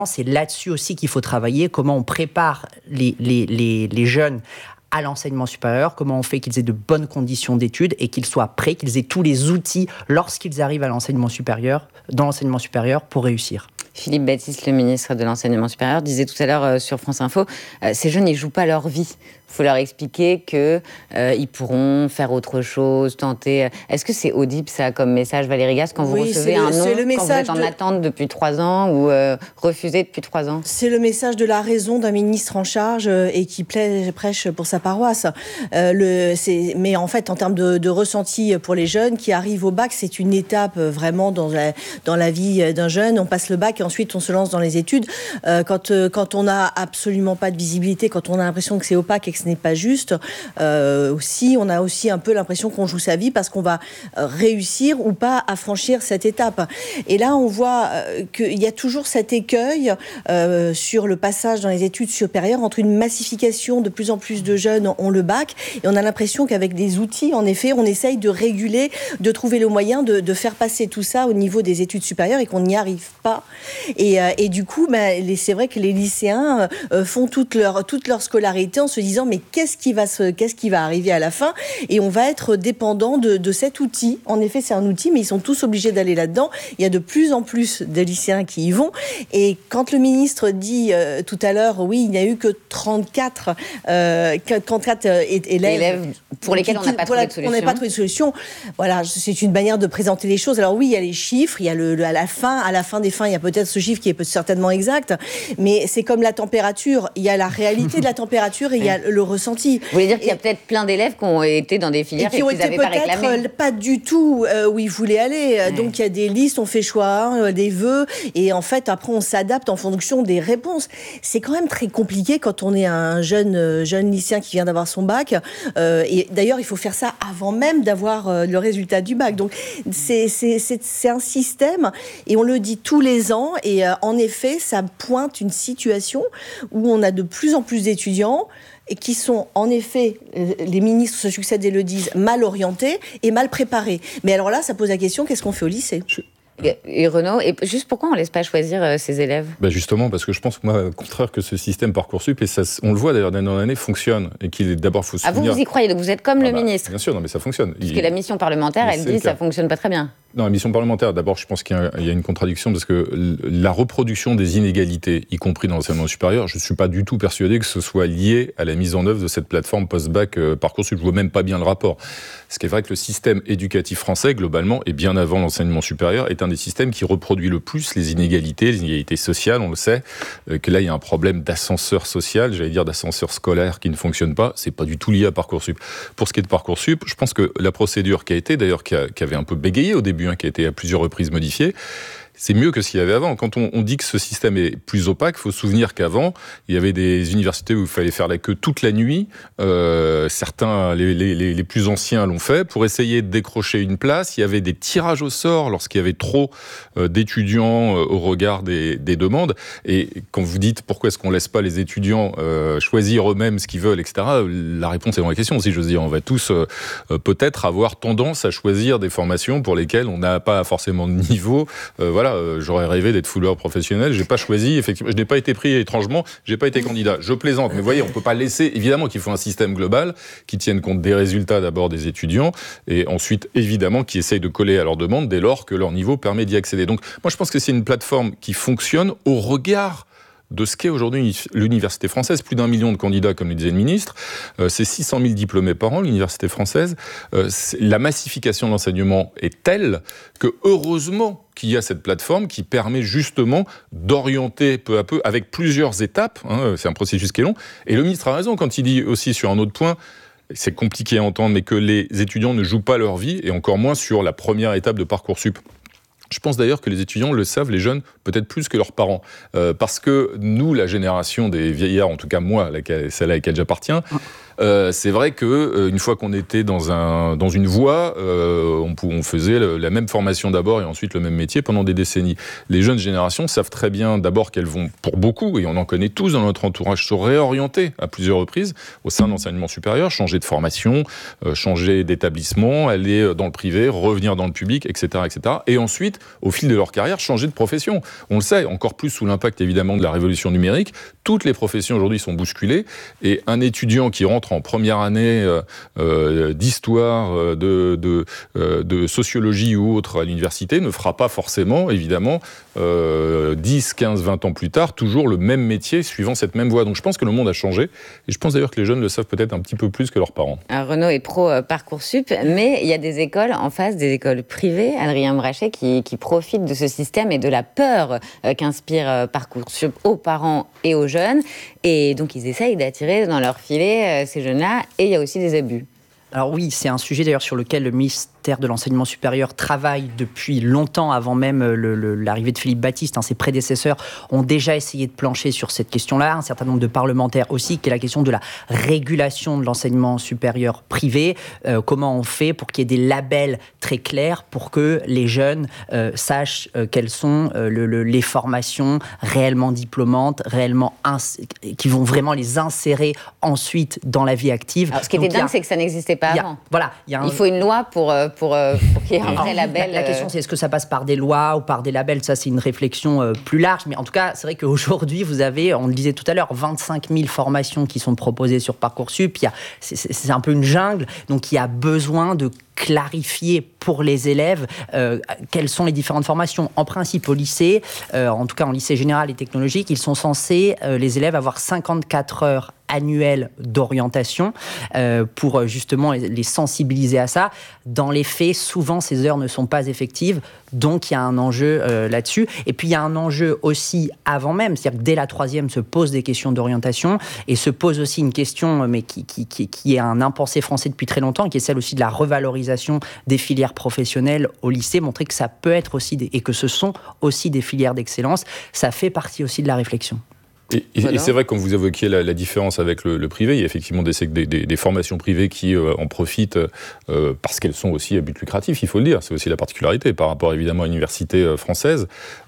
C'est là-dessus aussi qu'il faut travailler, comment on prépare les jeunes à l'enseignement supérieur, comment on fait qu'ils aient de bonnes conditions d'études et qu'ils soient prêts, qu'ils aient tous les outils lorsqu'ils arrivent à l'enseignement supérieur, dans l'enseignement supérieur pour réussir. Philippe Baptiste, le ministre de l'Enseignement supérieur, disait tout à l'heure sur France Info, ces jeunes, ils ne jouent pas leur vie. Il faut leur expliquer qu'ils pourront faire autre chose, tenter... Est-ce que c'est audible, ça, comme message, Valérie Gast, quand vous recevez un nom, quand vous êtes en attente depuis 3 ans ou refusé depuis 3 ans? C'est le message de la raison d'un ministre en charge et qui prêche pour sa paroisse. Mais en fait, en termes de ressenti pour les jeunes qui arrivent au bac, c'est une étape vraiment dans la vie d'un jeune. On passe le bac et ensuite on se lance dans les études. Quand on n'a absolument pas de visibilité, quand on a l'impression que c'est opaque et que ce n'est pas juste, on a aussi un peu l'impression qu'on joue sa vie parce qu'on va réussir ou pas à franchir cette étape. Et là, on voit qu'il y a toujours cet écueil sur le passage dans les études supérieures entre une massification, de plus en plus de jeunes ont le bac, et on a l'impression qu'avec des outils, en effet, on essaye de réguler, de trouver le moyen de faire passer tout ça au niveau des études supérieures et qu'on n'y arrive pas. Et du coup, c'est vrai que les lycéens font toute leur scolarité en se disant mais qu'est-ce qui va arriver à la fin, et on va être dépendant de cet outil. En effet, c'est un outil, mais ils sont tous obligés d'aller là-dedans. Il y a de plus en plus de lycéens qui y vont, et quand le ministre dit tout à l'heure, oui, il n'y a eu que 34 élèves pour lesquels on n'a pas trouvé de solution. On n'a pas trouvé de solution. Voilà, c'est une manière de présenter les choses. Alors oui, il y a les chiffres, il y a à la fin des fins, il y a peut-être ce chiffre qui est certainement exact, mais c'est comme la température. Il y a la réalité de la température et il y a le ressenti. Vous voulez dire qu'il y a peut-être plein d'élèves qui ont été dans des filières et qui n'avaient pas réclamé, peut-être pas du tout où ils voulaient aller. Donc il y a des listes, on fait choix, des vœux, et en fait après on s'adapte en fonction des réponses. C'est quand même très compliqué quand on est un jeune lycéen qui vient d'avoir son bac. Et d'ailleurs il faut faire ça avant même d'avoir le résultat du bac. Donc c'est un système, et on le dit tous les ans, et en effet ça pointe une situation où on a de plus en plus d'étudiants et qui sont, en effet, les ministres se succèdent et le disent, mal orientés et mal préparés. Mais alors là, ça pose la question, qu'est-ce qu'on fait au lycée ? Et Renaud, et juste pourquoi on ne laisse pas choisir ces élèves ? Justement, parce que je pense, moi, au contraire, que ce système Parcoursup, et ça, on le voit d'ailleurs d'année en année, fonctionne. Et qu'il est d'abord, faut se souvenir... vous y croyez, donc vous êtes comme le ministre. Bien sûr, non, mais ça fonctionne. Parce que la mission parlementaire, elle dit que ça ne fonctionne pas très bien. Non, la mission parlementaire, d'abord, je pense qu'il y a une contradiction, parce que la reproduction des inégalités, y compris dans l'enseignement supérieur, je ne suis pas du tout persuadé que ce soit lié à la mise en œuvre de cette plateforme post-bac Parcoursup. Je ne vois même pas bien le rapport. Ce qui est vrai que le système éducatif français, globalement, et bien avant l'enseignement supérieur, est un des systèmes qui reproduit le plus les inégalités sociales, on le sait, que là, il y a un problème d'ascenseur social, j'allais dire d'ascenseur scolaire qui ne fonctionne pas. C'est pas du tout lié à Parcoursup. Pour ce qui est de Parcoursup, je pense que la procédure qui a été, d'ailleurs, qui avait un peu bégayé au début, qui a été à plusieurs reprises modifiée, c'est mieux que ce qu'il y avait avant. Quand on dit que ce système est plus opaque, il faut se souvenir qu'avant, il y avait des universités où il fallait faire la queue toute la nuit. Certains, les plus anciens l'ont fait, pour essayer de décrocher une place. Il y avait des tirages au sort lorsqu'il y avait trop d'étudiants au regard des demandes. Et quand vous dites pourquoi est-ce qu'on ne laisse pas les étudiants choisir eux-mêmes ce qu'ils veulent, etc., la réponse est dans la question, si j'ose dire. On va tous peut-être avoir tendance à choisir des formations pour lesquelles on n'a pas forcément de niveau. Voilà, j'aurais rêvé d'être footballeur professionnel, j'ai pas choisi, effectivement, je n'ai pas été pris étrangement, j'ai pas été candidat. Je plaisante, mais vous voyez, on peut pas laisser, évidemment qu'il faut un système global qui tienne compte des résultats d'abord des étudiants, et ensuite, évidemment, qui essaye de coller à leurs demandes dès lors que leur niveau permet d'y accéder. Donc, moi, je pense que c'est une plateforme qui fonctionne au regard de ce qu'est aujourd'hui l'université française. Plus d'1 million de candidats, comme le disait le ministre. C'est 600 000 diplômés par an, l'université française. La massification de l'enseignement est telle que, heureusement, qu'il y a cette plateforme qui permet justement d'orienter peu à peu, avec plusieurs étapes. C'est un processus qui est long. Et le ministre a raison quand il dit aussi sur un autre point, c'est compliqué à entendre, mais que les étudiants ne jouent pas leur vie, et encore moins sur la première étape de Parcoursup. Je pense d'ailleurs que les étudiants le savent, les jeunes, peut-être plus que leurs parents. Parce que nous, la génération des vieillards, en tout cas moi, celle à laquelle j'appartiens, c'est vrai que une fois qu'on était dans une voie, on faisait la même formation d'abord et ensuite le même métier pendant des décennies. Les jeunes générations savent très bien d'abord qu'elles vont, pour beaucoup, et on en connaît tous dans notre entourage, se réorienter à plusieurs reprises au sein de l'enseignement supérieur, changer de formation, changer d'établissement, aller dans le privé, revenir dans le public, etc., etc. Et ensuite, au fil de leur carrière, changer de profession. On le sait, encore plus sous l'impact évidemment de la révolution numérique, toutes les professions aujourd'hui sont bousculées et un étudiant qui rentre en première année d'histoire, de sociologie ou autre à l'université ne fera pas forcément, évidemment, 10, 15, 20 ans plus tard, toujours le même métier suivant cette même voie. Donc je pense que le monde a changé et je pense d'ailleurs que les jeunes le savent peut-être un petit peu plus que leurs parents. Alors, Renaud est pro Parcoursup, mais il y a des écoles en face, des écoles privées, Adrien Brachet, qui profitent de ce système et de la peur qu'inspire Parcoursup aux parents et aux jeunes. Et donc ils essayent d'attirer dans leur filet ces jeunes-là, et il y a aussi des abus. Alors oui, c'est un sujet d'ailleurs sur lequel le ministère de l'Enseignement supérieur travaille depuis longtemps, avant même l'arrivée de Philippe Baptiste. Ses prédécesseurs ont déjà essayé de plancher sur cette question-là, un certain nombre de parlementaires aussi, qui est la question de la régulation de l'enseignement supérieur privé. Comment on fait pour qu'il y ait des labels très clairs pour que les jeunes sachent quelles sont les formations réellement diplômantes, qui vont vraiment les insérer ensuite dans la vie active. Alors, ce qui était dingue, c'est que ça n'existait pas avant. Il faut une loi pour qu'il y ait un vrai label. La question, c'est est-ce que ça passe par des lois ou par des labels ? Ça, c'est une réflexion plus large. Mais en tout cas, c'est vrai qu'aujourd'hui, vous avez, on le disait tout à l'heure, 25 000 formations qui sont proposées sur Parcoursup. C'est un peu une jungle. Donc, il y a besoin de clarifier pour les élèves quelles sont les différentes formations. En principe, au lycée, en tout cas en lycée général et technologique, ils sont censés, les élèves, avoir 54 heures annuelles d'orientation pour justement les sensibiliser à ça. Dans les faits, souvent, ces heures ne sont pas effectives, donc il y a un enjeu là-dessus. Et puis, il y a un enjeu aussi avant même, c'est-à-dire que dès la troisième se posent des questions d'orientation et se pose aussi une question, mais qui est un impensé français depuis très longtemps, qui est celle aussi de la revalorisation des filières professionnelles au lycée, montrer que ça peut être aussi, et que ce sont aussi des filières d'excellence, ça fait partie aussi de la réflexion. Et c'est vrai, comme vous évoquiez la différence avec le privé, il y a effectivement des formations privées qui en profitent parce qu'elles sont aussi à but lucratif, il faut le dire. C'est aussi la particularité par rapport évidemment à l'université française.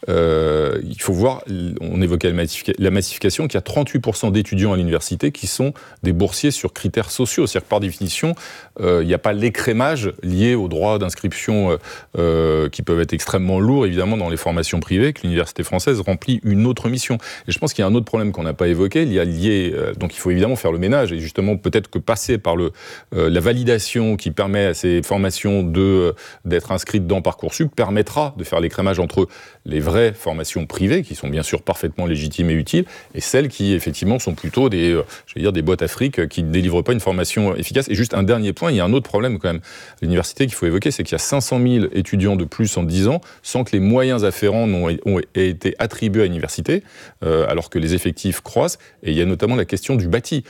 Il faut voir, on évoquait la massification, qu'il y a 38% d'étudiants à l'université qui sont des boursiers sur critères sociaux. C'est-à-dire que par définition, il n'y a pas l'écrémage lié aux droits d'inscription qui peuvent être extrêmement lourds, évidemment, dans les formations privées, que l'université française remplit une autre mission. Et je pense qu'il y a un autre problème qu'on n'a pas évoqué, donc il faut évidemment faire le ménage, et justement peut-être que passer par la validation qui permet à ces formations d'être inscrites dans Parcoursup permettra de faire l'écrémage entre les vraies formations privées, qui sont bien sûr parfaitement légitimes et utiles, et celles qui effectivement sont plutôt des boîtes à fric qui ne délivrent pas une formation efficace. Et juste un dernier point, il y a un autre problème quand même à l'université qu'il faut évoquer, c'est qu'il y a 500 000 étudiants de plus en 10 ans sans que les moyens afférents aient été attribués à l'université, alors que les effectifs croissent, et il y a notamment la question du bâti.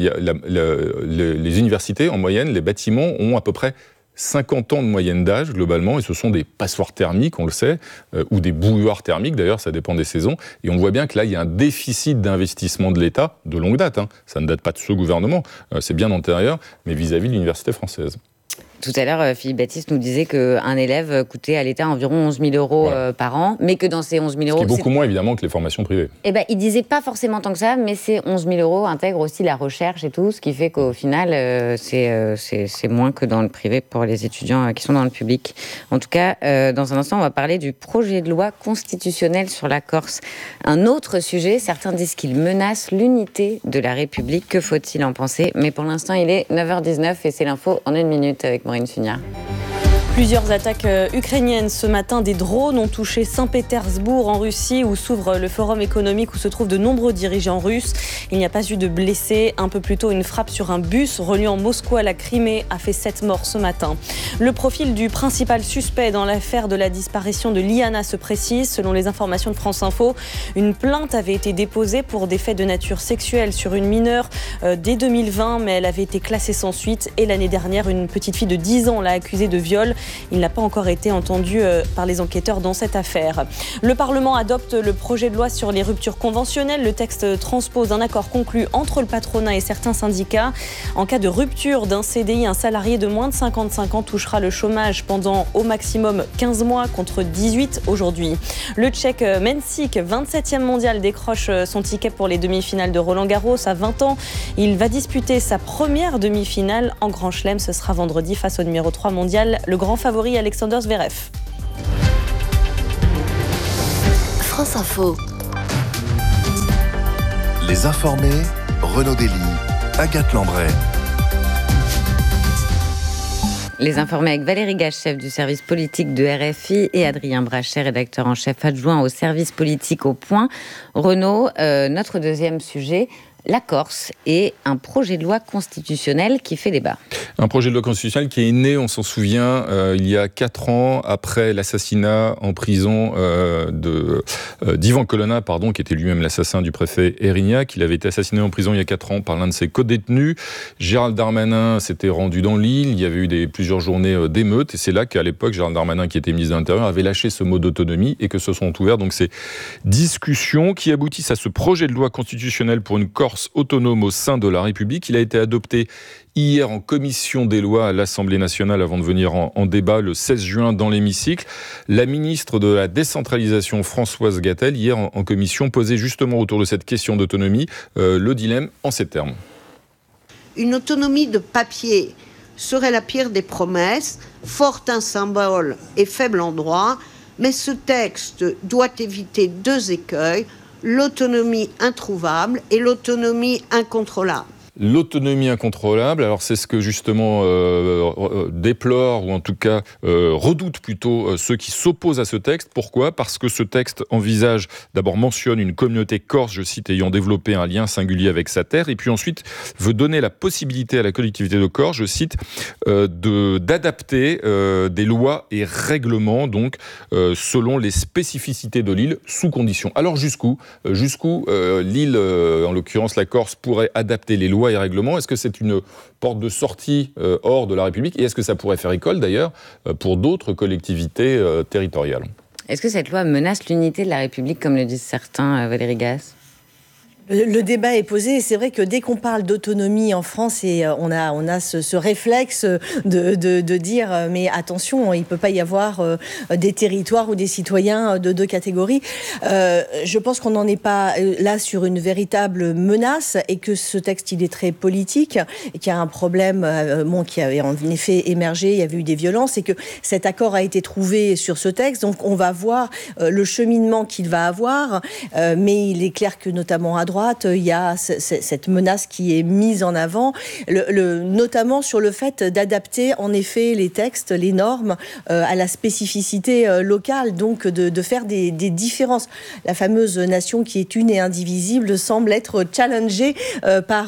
Les universités, en moyenne, les bâtiments ont à peu près 50 ans de moyenne d'âge, globalement, et ce sont des passoires thermiques, on le sait, ou des bouilloires thermiques, d'ailleurs, ça dépend des saisons, et on voit bien que là, il y a un déficit d'investissement de l'État, de longue date, ça ne date pas de ce gouvernement, c'est bien antérieur, mais vis-à-vis de l'université française. Tout à l'heure, Philippe Baptiste nous disait qu'un élève coûtait à l'État environ 11 000 euros par an, mais que dans ces 11 000 euros... Ce qui est beaucoup moins, évidemment, que les formations privées. Eh ben, il disait pas forcément tant que ça, mais ces 11 000 euros intègrent aussi la recherche et tout, ce qui fait qu'au final, c'est moins que dans le privé pour les étudiants qui sont dans le public. En tout cas, dans un instant, on va parler du projet de loi constitutionnel sur la Corse. Un autre sujet, certains disent qu'il menace l'unité de la République. Que faut-il en penser ? Mais pour l'instant, il est 9h19 et c'est l'info en 1 minute avec Maureen Sugnard. Plusieurs attaques ukrainiennes ce matin. Des drones ont touché Saint-Pétersbourg en Russie où s'ouvre le forum économique où se trouvent de nombreux dirigeants russes. Il n'y a pas eu de blessés. Un peu plus tôt, une frappe sur un bus reliant Moscou à la Crimée a fait 7 morts ce matin. Le profil du principal suspect dans l'affaire de la disparition de Liana se précise. Selon les informations de France Info, une plainte avait été déposée pour des faits de nature sexuelle sur une mineure dès 2020, mais elle avait été classée sans suite. Et l'année dernière, une petite fille de 10 ans l'a accusée de viol. Il n'a pas encore été entendu par les enquêteurs dans cette affaire. Le Parlement adopte le projet de loi sur les ruptures conventionnelles. Le texte transpose un accord conclu entre le patronat et certains syndicats. En cas de rupture d'un CDI, un salarié de moins de 55 ans touchera le chômage pendant au maximum 15 mois contre 18 aujourd'hui. Le Tchèque Mensik, 27e mondial, décroche son ticket pour les demi-finales de Roland-Garros à 20 ans. Il va disputer sa première demi-finale en Grand Chelem. Ce sera vendredi face au numéro 3 mondial, le grand favori Alexander Zverev. France Info. Les informés, Renaud Dely, Agathe Lambray. Les informés avec Valérie Gage, chef du service politique de RFI, et Adrien Brachet, rédacteur en chef adjoint au service politique au Point. Renaud, notre deuxième sujet, la Corse et un projet de loi constitutionnel qui fait débat. Un projet de loi constitutionnel qui est né, on s'en souvient, il y a 4 ans, après l'assassinat en prison d'Ivan Colonna, qui était lui-même l'assassin du préfet Erignac. Il avait été assassiné en prison il y a 4 ans par l'un de ses codétenus. Gérald Darmanin s'était rendu dans l'île, il y avait eu plusieurs journées d'émeutes, et c'est là qu'à l'époque, Gérald Darmanin, qui était ministre de l'Intérieur, avait lâché ce mot d'autonomie, et que se sont ouvertes donc ces discussions qui aboutissent à ce projet de loi constitutionnel pour une Corse autonome au sein de la République. Il a été adopté hier en commission des lois à l'Assemblée nationale avant de venir en débat le 16 juin dans l'hémicycle. La ministre de la décentralisation, Françoise Gatel, hier en commission, posait justement autour de cette question d'autonomie le dilemme en ces termes. Une autonomie de papier serait la pire des promesses, forte en symbole et faible en droit, mais ce texte doit éviter 2 écueils, l'autonomie introuvable et l'autonomie incontrôlable. L'autonomie incontrôlable, alors c'est ce que justement déplore, ou en tout cas redoute plutôt ceux qui s'opposent à ce texte. Pourquoi ? Parce que ce texte mentionne une communauté corse, je cite, ayant développé un lien singulier avec sa terre, et puis ensuite veut donner la possibilité à la collectivité de Corse, je cite, d'adapter des lois et règlements, donc selon les spécificités de l'île, sous condition. Alors jusqu'où l'île, en l'occurrence la Corse, pourrait adapter les lois et règlements? Est-ce que c'est une porte de sortie hors de la République? Et est-ce que ça pourrait faire école, d'ailleurs, pour d'autres collectivités territoriales? Est-ce que cette loi menace l'unité de la République, comme le disent certains, Valérie Gage ? Le débat est posé, et c'est vrai que dès qu'on parle d'autonomie en France, on a ce réflexe de dire mais attention, il ne peut pas y avoir des territoires ou des citoyens de 2 catégories. Je pense qu'on n'en est pas là sur une véritable menace, et que ce texte il est très politique, et qu'il y a un problème qui avait en effet émergé, il y avait eu des violences, et que cet accord a été trouvé sur ce texte. Donc on va voir le cheminement qu'il va avoir, mais il est clair que notamment à droite, il y a cette menace qui est mise en avant, notamment sur le fait d'adapter en effet les textes, les normes à la spécificité locale, donc de faire des différences. La fameuse nation qui est une et indivisible semble être challengée par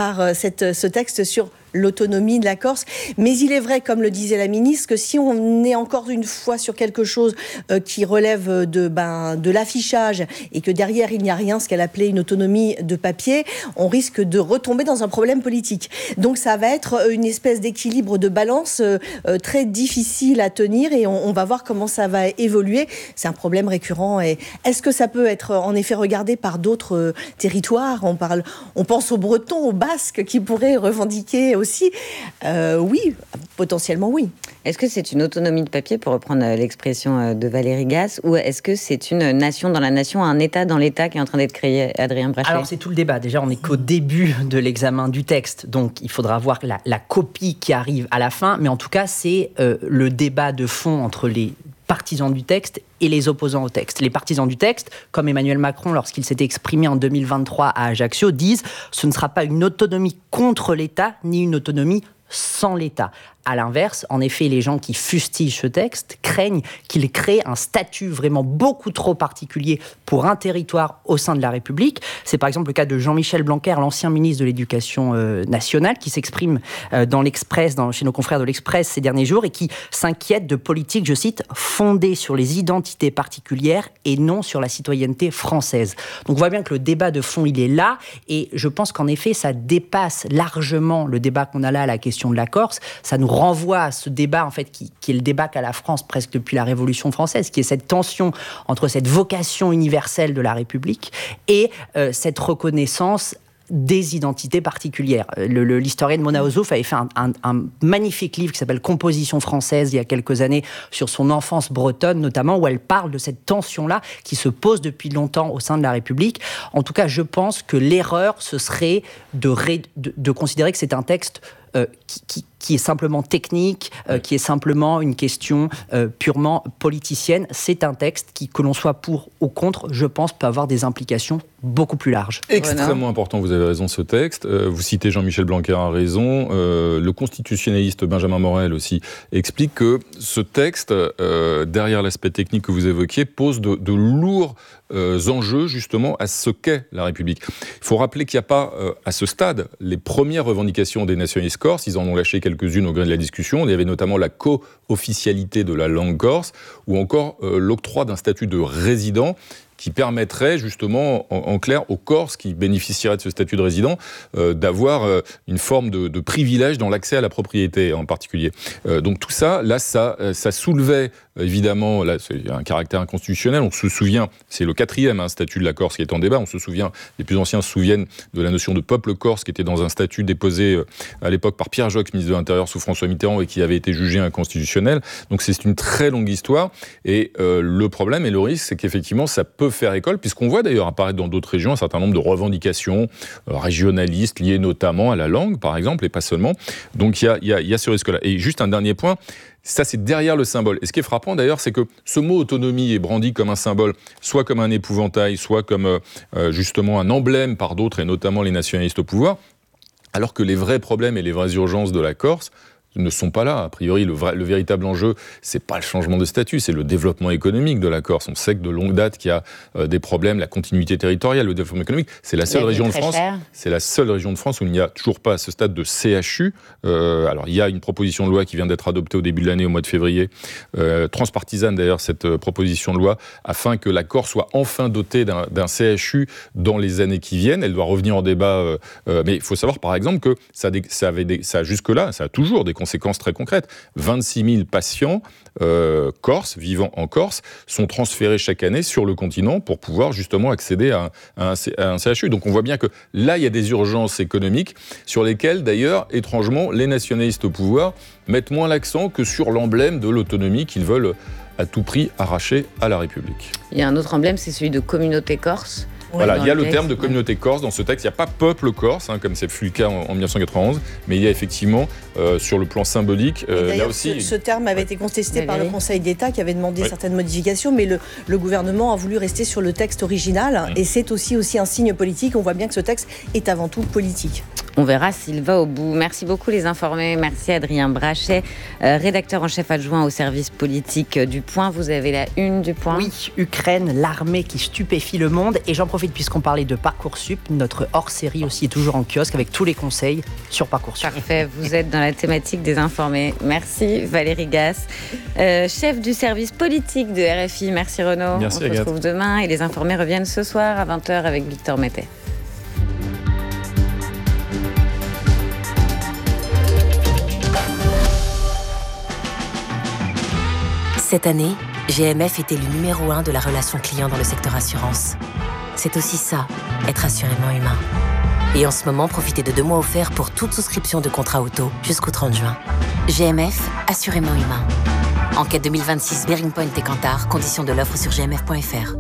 ce texte sur l'autonomie de la Corse. Mais il est vrai, comme le disait la ministre, que si on est encore une fois sur quelque chose qui relève de l'affichage, et que derrière il n'y a rien, ce qu'elle appelait une autonomie de papier, on risque de retomber dans un problème politique. Donc ça va être une espèce d'équilibre de balance très difficile à tenir, et on va voir comment ça va évoluer. C'est un problème récurrent. Et est-ce que ça peut être en effet regardé par d'autres territoires ? On pense aux Bretons, aux Basques, qui pourraient revendiquer aussi. Oui, potentiellement oui. Est-ce que c'est une autonomie de papier, pour reprendre l'expression de Valérie Gage, ou est-ce que c'est une nation dans la nation, un État dans l'État qui est en train d'être créé, Adrien Brachet ? Alors c'est tout le débat. Déjà, on n'est qu'au début de l'examen du texte, donc il faudra voir la copie qui arrive à la fin. Mais en tout cas, c'est le débat de fond entre les partisans du texte et les opposants au texte. Les partisans du texte, comme Emmanuel Macron lorsqu'il s'était exprimé en 2023 à Ajaccio, disent « ce ne sera pas une autonomie contre l'État, ni une autonomie sans l'État ». À l'inverse, en effet, les gens qui fustigent ce texte craignent qu'il crée un statut vraiment beaucoup trop particulier pour un territoire au sein de la République. C'est par exemple le cas de Jean-Michel Blanquer, l'ancien ministre de l'Éducation nationale, qui s'exprime dans l'Express, chez nos confrères de l'Express ces derniers jours, et qui s'inquiète de politiques, je cite, fondées sur les identités particulières et non sur la citoyenneté française. Donc on voit bien que le débat de fond, il est là, et je pense qu'en effet, ça dépasse largement le débat qu'on a là à la question de la Corse. Ça nous renvoie à ce débat en fait qui est le débat qu'a la France presque depuis la Révolution française, qui est cette tension entre cette vocation universelle de la République et cette reconnaissance des identités particulières. L'historienne Mona Ozouf avait fait un magnifique livre qui s'appelle Composition française il y a quelques années sur son enfance bretonne notamment, où elle parle de cette tension-là qui se pose depuis longtemps au sein de la République. En tout cas, je pense que l'erreur, ce serait de considérer que c'est un texte qui est simplement technique, qui est simplement une question purement politicienne. C'est un texte qui, que l'on soit pour ou contre, je pense, peut avoir des implications beaucoup plus larges. Extrêmement important, vous avez raison, ce texte. Vous citez Jean-Michel Blanquer a raison. Le constitutionnaliste Benjamin Morel aussi explique que ce texte, derrière l'aspect technique que vous évoquiez, pose de lourds enjeux justement à ce qu'est la République. Il faut rappeler qu'il n'y a pas, à ce stade, les premières revendications des nationalistes corses. Ils en ont lâché quelques-unes au gré de la discussion. Il y avait notamment la co-officialité de la langue corse ou encore l'octroi d'un statut de résident qui permettrait justement, en clair, aux Corses qui bénéficieraient de ce statut de résident, d'avoir une forme de privilège dans l'accès à la propriété en particulier. Donc tout ça, là, ça soulevait évidemment, là, c'est un caractère inconstitutionnel. On se souvient, c'est le 4e statut de la Corse qui est en débat. On se souvient, les plus anciens se souviennent de la notion de peuple corse qui était dans un statut déposé à l'époque par Pierre Joxe, ministre de l'Intérieur sous François Mitterrand, et qui avait été jugé inconstitutionnel. Donc c'est une très longue histoire. Et le problème et le risque, c'est qu'effectivement, ça peut faire école, puisqu'on voit d'ailleurs apparaître dans d'autres régions un certain nombre de revendications régionalistes liées notamment à la langue, par exemple, et pas seulement. Donc il y a ce risque-là. Et juste un dernier point, ça c'est derrière le symbole. Et ce qui est frappant d'ailleurs, c'est que ce mot autonomie est brandi comme un symbole, soit comme un épouvantail, soit comme justement un emblème par d'autres, et notamment les nationalistes au pouvoir, alors que les vrais problèmes et les vraies urgences de la Corse ne sont pas là. A priori, le véritable enjeu, c'est pas le changement de statut, c'est le développement économique de la Corse. On sait que de longue date qu'il y a des problèmes, la continuité territoriale, le développement économique. C'est la seule région de France. C'est la seule région de France où il n'y a toujours pas à ce stade de CHU. Alors il y a une proposition de loi qui vient d'être adoptée au début de l'année, au mois de février, transpartisane d'ailleurs cette proposition de loi, afin que la Corse soit enfin dotée d'un CHU dans les années qui viennent. Elle doit revenir en débat, mais il faut savoir par exemple que ça jusque-là, ça a toujours des conséquences très concrètes. 26 000 patients corses, vivant en Corse, sont transférés chaque année sur le continent pour pouvoir justement accéder à un CHU. Donc on voit bien que là, il y a des urgences économiques sur lesquelles, d'ailleurs, étrangement, les nationalistes au pouvoir mettent moins l'accent que sur l'emblème de l'autonomie qu'ils veulent à tout prix arracher à la République. Il y a un autre emblème, c'est celui de communauté corse. Voilà, il y a le terme de communauté corse dans ce texte. Il n'y a pas peuple corse, comme c'est fut le cas en 1991, mais il y a effectivement, sur le plan symbolique, là aussi... Ce terme avait été contesté par le Conseil d'État qui avait demandé certaines modifications, mais le gouvernement a voulu rester sur le texte original, et c'est aussi un signe politique. On voit bien que ce texte est avant tout politique. On verra s'il va au bout. Merci beaucoup les informés. Merci Adrien Brachet, rédacteur en chef adjoint au service politique du Point. Vous avez la une du Point. Oui, Ukraine, l'armée qui stupéfie le monde. Et j'en profite puisqu'on parlait de Parcoursup. Notre hors-série aussi est toujours en kiosque avec tous les conseils sur Parcoursup. Parfait, vous êtes dans la thématique des informés. Merci Valérie Gasse, chef du service politique de RFI. Merci Renaud. Merci, on se retrouve demain et les informés reviennent ce soir à 20h avec Victor Mettet. Cette année, GMF est élu numéro 1 de la relation client dans le secteur assurance. C'est aussi ça, être assurément humain. Et en ce moment, profitez de 2 mois offerts pour toute souscription de contrat auto jusqu'au 30 juin. GMF, assurément humain. Enquête 2026 Bearing Point et Kantar, conditions de l'offre sur gmf.fr.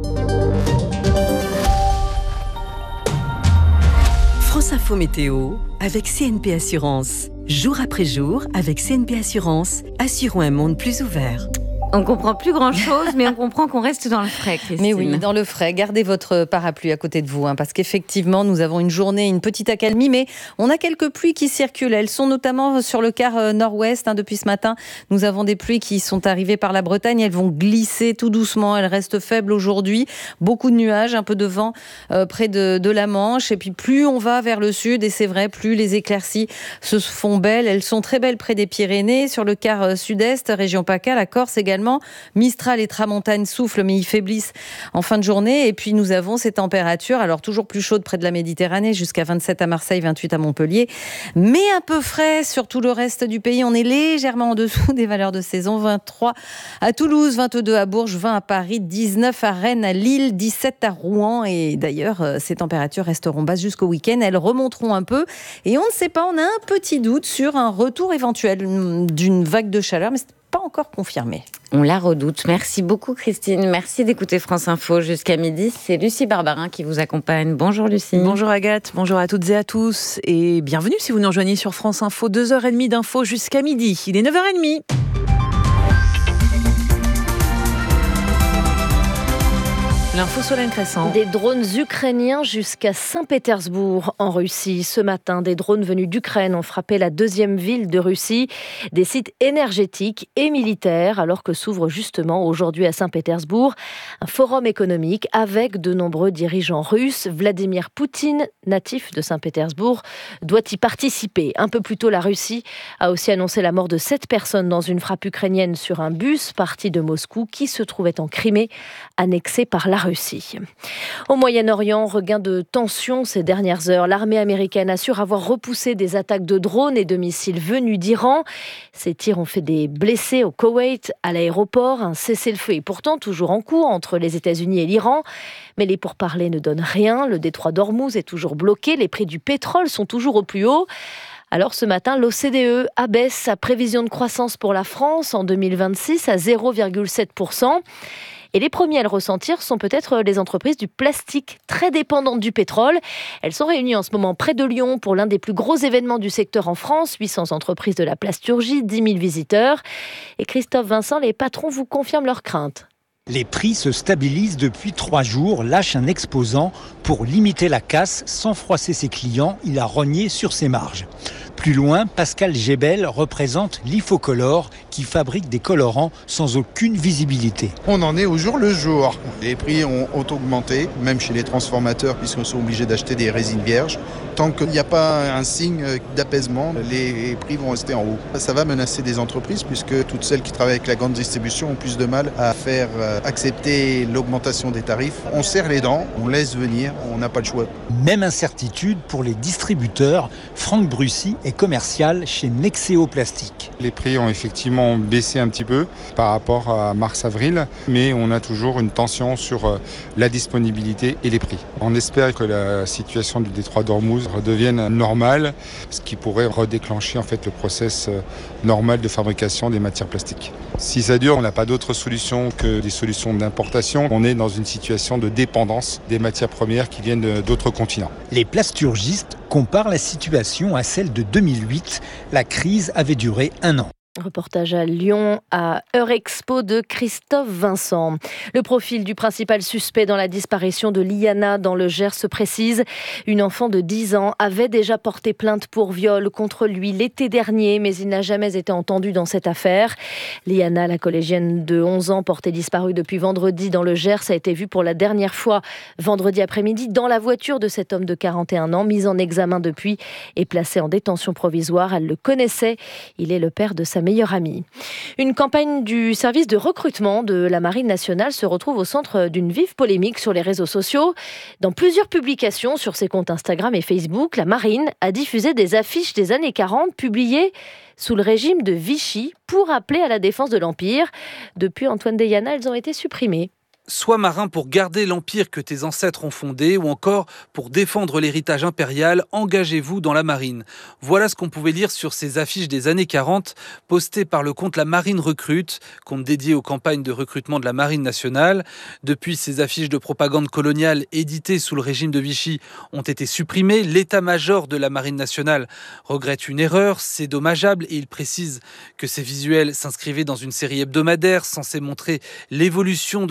France Info Météo avec CNP Assurance. Jour après jour, avec CNP Assurance, assurons un monde plus ouvert. On comprend plus grand-chose, mais on comprend qu'on reste dans le frais, Christine. Mais oui, dans le frais. Gardez votre parapluie à côté de vous, parce qu'effectivement, nous avons une journée, une petite accalmie, mais on a quelques pluies qui circulent. Elles sont notamment sur le quart nord-ouest. Depuis ce matin, nous avons des pluies qui sont arrivées par la Bretagne. Elles vont glisser tout doucement. Elles restent faibles aujourd'hui. Beaucoup de nuages, un peu de vent près de la Manche. Et puis, plus on va vers le sud, et c'est vrai, plus les éclaircies se font belles. Elles sont très belles près des Pyrénées. Sur le quart sud-est, région PACA, la Corse également. également. Mistral et tramontane soufflent, mais ils faiblissent en fin de journée. Et puis nous avons ces températures, alors toujours plus chaudes près de la Méditerranée, jusqu'à 27 à Marseille, 28 à Montpellier, mais un peu frais sur tout le reste du pays. On est légèrement en dessous des valeurs de saison. 23 à Toulouse, 22 à Bourges, 20 à Paris, 19 à Rennes, à Lille, 17 à Rouen. Et d'ailleurs, ces températures resteront basses jusqu'au week-end. Elles remonteront un peu. Et on ne sait pas, on a un petit doute sur un retour éventuel d'une vague de chaleur, mais c'est pas encore confirmé. On la redoute. Merci beaucoup Christine. Merci d'écouter France Info jusqu'à midi. C'est Lucie Barbarin qui vous accompagne. Bonjour Lucie. Bonjour Agathe, bonjour à toutes et à tous. Et bienvenue si vous nous rejoignez sur France Info. 2h30 d'infos jusqu'à midi. Il est 9h30. L'info Solène Crescent. Des drones ukrainiens jusqu'à Saint-Pétersbourg en Russie. Ce matin, des drones venus d'Ukraine ont frappé la deuxième ville de Russie, des sites énergétiques et militaires, alors que s'ouvre justement aujourd'hui à Saint-Pétersbourg un forum économique avec de nombreux dirigeants russes. Vladimir Poutine, natif de Saint-Pétersbourg, doit y participer. Un peu plus tôt, la Russie a aussi annoncé la mort de 7 personnes dans une frappe ukrainienne sur un bus parti de Moscou qui se trouvait en Crimée, annexé par la Russie. Au Moyen-Orient, regain de tension ces dernières heures. L'armée américaine assure avoir repoussé des attaques de drones et de missiles venus d'Iran. Ces tirs ont fait des blessés au Koweït, à l'aéroport. Un cessez-le-feu est pourtant toujours en cours entre les États-Unis et l'Iran. Mais les pourparlers ne donnent rien. Le détroit d'Ormuz est toujours bloqué. Les prix du pétrole sont toujours au plus haut. Alors ce matin, l'OCDE abaisse sa prévision de croissance pour la France en 2026 à 0,7%. Et les premiers à le ressentir sont peut-être les entreprises du plastique, très dépendantes du pétrole. Elles sont réunies en ce moment près de Lyon pour l'un des plus gros événements du secteur en France. 800 entreprises de la plasturgie, 10 000 visiteurs. Et Christophe Vincent, les patrons vous confirment leurs craintes. Les prix se stabilisent depuis 3 jours, lâche un exposant. Pour limiter la casse sans froisser ses clients, il a rogné sur ses marges. Plus loin, Pascal Gébel représente l'Ifocolor qui fabrique des colorants sans aucune visibilité. On en est au jour le jour. Les prix ont augmenté, même chez les transformateurs, puisqu'on sont obligés d'acheter des résines vierges. Tant qu'il n'y a pas un signe d'apaisement, les prix vont rester en haut. Ça va menacer des entreprises, puisque toutes celles qui travaillent avec la grande distribution ont plus de mal à faire accepter l'augmentation des tarifs. On serre les dents, on laisse venir, on n'a pas le choix. Même incertitude pour les distributeurs. Franck Brussy est commercial chez Nexeo Plastique. Les prix ont effectivement baissé un petit peu par rapport à mars-avril, mais on a toujours une tension sur la disponibilité et les prix. On espère que la situation du détroit d'Ormuz redevienne normale, ce qui pourrait redéclencher en fait le process normal de fabrication des matières plastiques. Si ça dure, on n'a pas d'autre solution que des solutions d'importation. On est dans une situation de dépendance des matières premières qui viennent d'autres continents. Les plasturgistes comparent la situation à celle de 2008. La crise avait duré 1 an. Reportage à Lyon, à Eurexpo de Christophe Vincent. Le profil du principal suspect dans la disparition de Liana dans le Gers se précise. Une enfant de 10 ans avait déjà porté plainte pour viol contre lui l'été dernier, mais il n'a jamais été entendu dans cette affaire. Liana, la collégienne de 11 ans portée disparue depuis vendredi dans le Gers, a été vue pour la dernière fois vendredi après-midi dans la voiture de cet homme de 41 ans, mis en examen depuis et placé en détention provisoire. Elle le connaissait, il est le père de sa meilleure amie. Une campagne du service de recrutement de la Marine nationale se retrouve au centre d'une vive polémique sur les réseaux sociaux. Dans plusieurs publications sur ses comptes Instagram et Facebook, la Marine a diffusé des affiches des années 40 publiées sous le régime de Vichy pour appeler à la défense de l'Empire. Depuis Antoine Deyana, elles ont été supprimées. Sois marin pour garder l'empire que tes ancêtres ont fondé ou encore pour défendre l'héritage impérial, engagez-vous dans la marine. Voilà ce qu'on pouvait lire sur ces affiches des années 40 postées par le compte La Marine Recrute, compte dédié aux campagnes de recrutement de la Marine nationale. Depuis, ces affiches de propagande coloniale éditées sous le régime de Vichy ont été supprimées. L'état-major de la Marine nationale regrette une erreur, c'est dommageable et il précise que ces visuels s'inscrivaient dans une série hebdomadaire censée montrer l'évolution de ces campagnes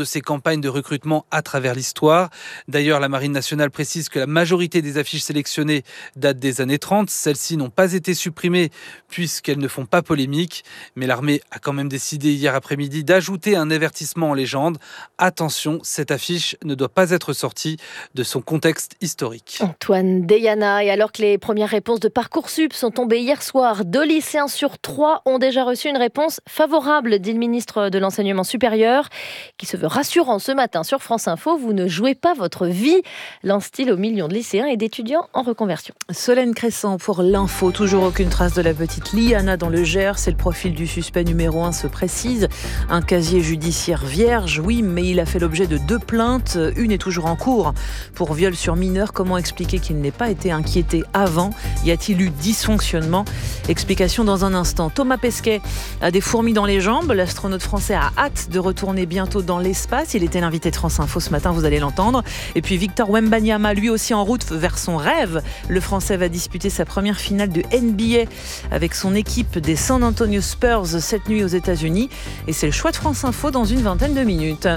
campagnes de recrutement à travers l'histoire. D'ailleurs, la Marine nationale précise que la majorité des affiches sélectionnées datent des années 30. Celles-ci n'ont pas été supprimées puisqu'elles ne font pas polémique. Mais l'armée a quand même décidé hier après-midi d'ajouter un avertissement en légende. Attention, cette affiche ne doit pas être sortie de son contexte historique. Antoine Deyana, et alors que les premières réponses de Parcoursup sont tombées hier soir, 2 lycéens sur 3 ont déjà reçu une réponse favorable, dit le ministre de l'Enseignement supérieur, qui se veut rassurant ce matin sur France Info. Vous ne jouez pas votre vie, lance-t-il aux millions de lycéens et d'étudiants en reconversion. Solène Crescent pour l'info. Toujours aucune trace de la petite Liana dans le Gers. C'est le profil du suspect numéro 1 se précise. Un casier judiciaire vierge, oui, mais il a fait l'objet de 2 plaintes. Une est toujours en cours pour viol sur mineur. Comment expliquer qu'il n'ait pas été inquiété avant? Y a-t-il eu dysfonctionnement? Explication dans un instant. Thomas Pesquet a des fourmis dans les jambes. L'astronaute français a hâte de retourner bientôt dans l'espace. Il était l'invité de France Info ce matin, vous allez l'entendre. Et puis Victor Wembanyama, lui aussi en route vers son rêve. Le Français va disputer sa première finale de NBA avec son équipe des San Antonio Spurs cette nuit aux États-Unis. Et c'est le choix de France Info dans une vingtaine de minutes.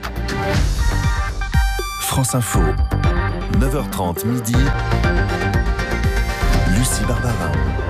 France Info, 9h30 midi. Lucie Barbarin.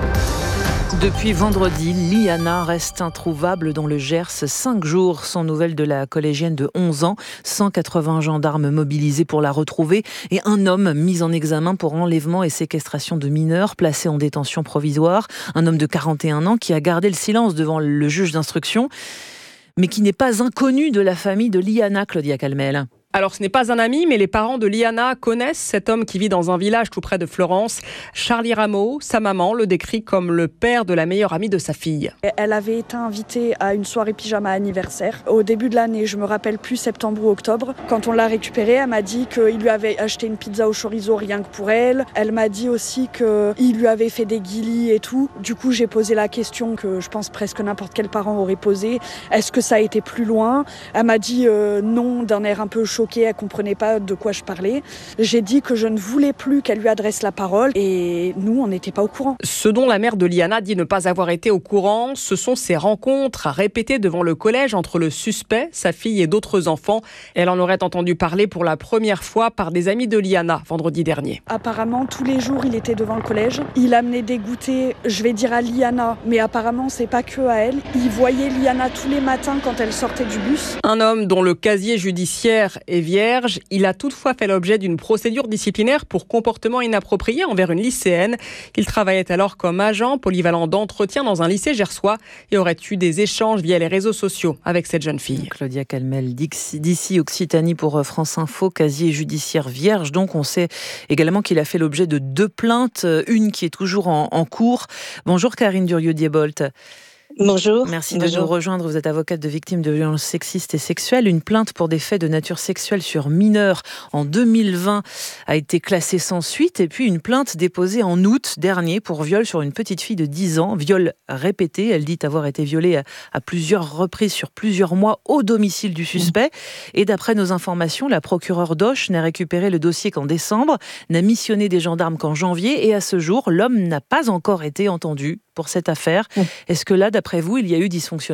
Depuis vendredi, Liana reste introuvable dans le Gers. 5 jours sans nouvelles de la collégienne de 11 ans. 180 gendarmes mobilisés pour la retrouver et un homme mis en examen pour enlèvement et séquestration de mineurs placé en détention provisoire. Un homme de 41 ans qui a gardé le silence devant le juge d'instruction, mais qui n'est pas inconnu de la famille de Liana, Claudia Calmel. Alors ce n'est pas un ami, mais les parents de Liana connaissent cet homme qui vit dans un village tout près de Florence. Charlie Rameau, sa maman, le décrit comme le père de la meilleure amie de sa fille. Elle avait été invitée à une soirée pyjama anniversaire. Au début de l'année, je me rappelle plus, septembre ou octobre. Quand on l'a récupérée, elle m'a dit qu'il lui avait acheté une pizza au chorizo rien que pour elle. Elle m'a dit aussi qu'il lui avait fait des guilis et tout. Du coup, j'ai posé la question que je pense presque n'importe quel parent aurait posée. Est-ce que ça a été plus loin? Elle m'a dit non, d'un air un peu choqué. Elle comprenait pas de quoi je parlais. J'ai dit que je ne voulais plus qu'elle lui adresse la parole et nous, on n'était pas au courant. Ce dont la mère de Liana dit ne pas avoir été au courant, ce sont ces rencontres répétées devant le collège entre le suspect, sa fille et d'autres enfants. Elle en aurait entendu parler pour la première fois par des amis de Liana vendredi dernier. Apparemment, tous les jours, il était devant le collège. Il amenait des goûters, je vais dire à Liana, mais apparemment, c'est pas que à elle. Il voyait Liana tous les matins quand elle sortait du bus. Un homme dont le casier judiciaire est vierge, il a toutefois fait l'objet d'une procédure disciplinaire pour comportement inapproprié envers une lycéenne. Il travaillait alors comme agent polyvalent d'entretien dans un lycée gersois et aurait eu des échanges via les réseaux sociaux avec cette jeune fille. Claudia Calmel, d'ici Occitanie pour France Info, casier judiciaire vierge. Donc on sait également qu'il a fait l'objet de 2 plaintes, une qui est toujours en cours. Bonjour Karine Durieux-Diebolt. Bonjour. Merci de nous rejoindre. Vous êtes avocate de victimes de violences sexistes et sexuelles. Une plainte pour des faits de nature sexuelle sur mineurs en 2020 a été classée sans suite. Et puis une plainte déposée en août dernier pour viol sur une petite fille de 10 ans. Viol répété. Elle dit avoir été violée à plusieurs reprises sur plusieurs mois au domicile du suspect. Et d'après nos informations, la procureure d'Auch n'a récupéré le dossier qu'en décembre, n'a missionné des gendarmes qu'en janvier. Et à ce jour, l'homme n'a pas encore été entendu pour cette affaire. Est-ce que là, d'après vous, il y a eu dysfonctionnement ?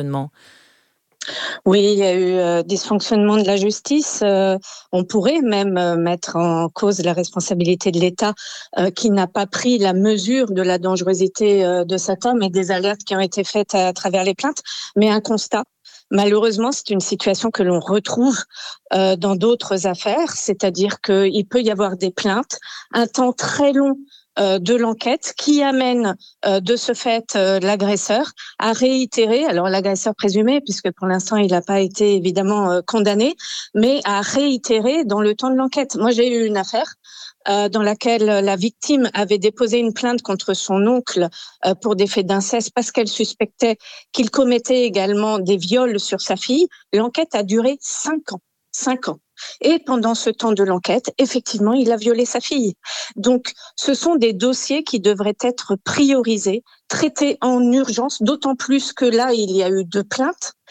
Oui, il y a eu dysfonctionnement de la justice. On pourrait même mettre en cause la responsabilité de l'État qui n'a pas pris la mesure de la dangerosité de cet homme et des alertes qui ont été faites à travers les plaintes. Mais un constat. Malheureusement, c'est une situation que l'on retrouve dans d'autres affaires, c'est-à-dire qu'il peut y avoir des plaintes, un temps très long de l'enquête qui amène de ce fait l'agresseur à réitérer, alors l'agresseur présumé, puisque pour l'instant il n'a pas été évidemment condamné, mais à réitérer dans le temps de l'enquête. Moi j'ai eu une affaire dans laquelle la victime avait déposé une plainte contre son oncle pour des faits d'inceste parce qu'elle suspectait qu'il commettait également des viols sur sa fille. L'enquête a duré 5 ans. 5 ans. Et pendant ce temps de l'enquête, effectivement, il a violé sa fille. Donc, ce sont des dossiers qui devraient être priorisés, traités en urgence, d'autant plus que là, il y a eu 2 plaintes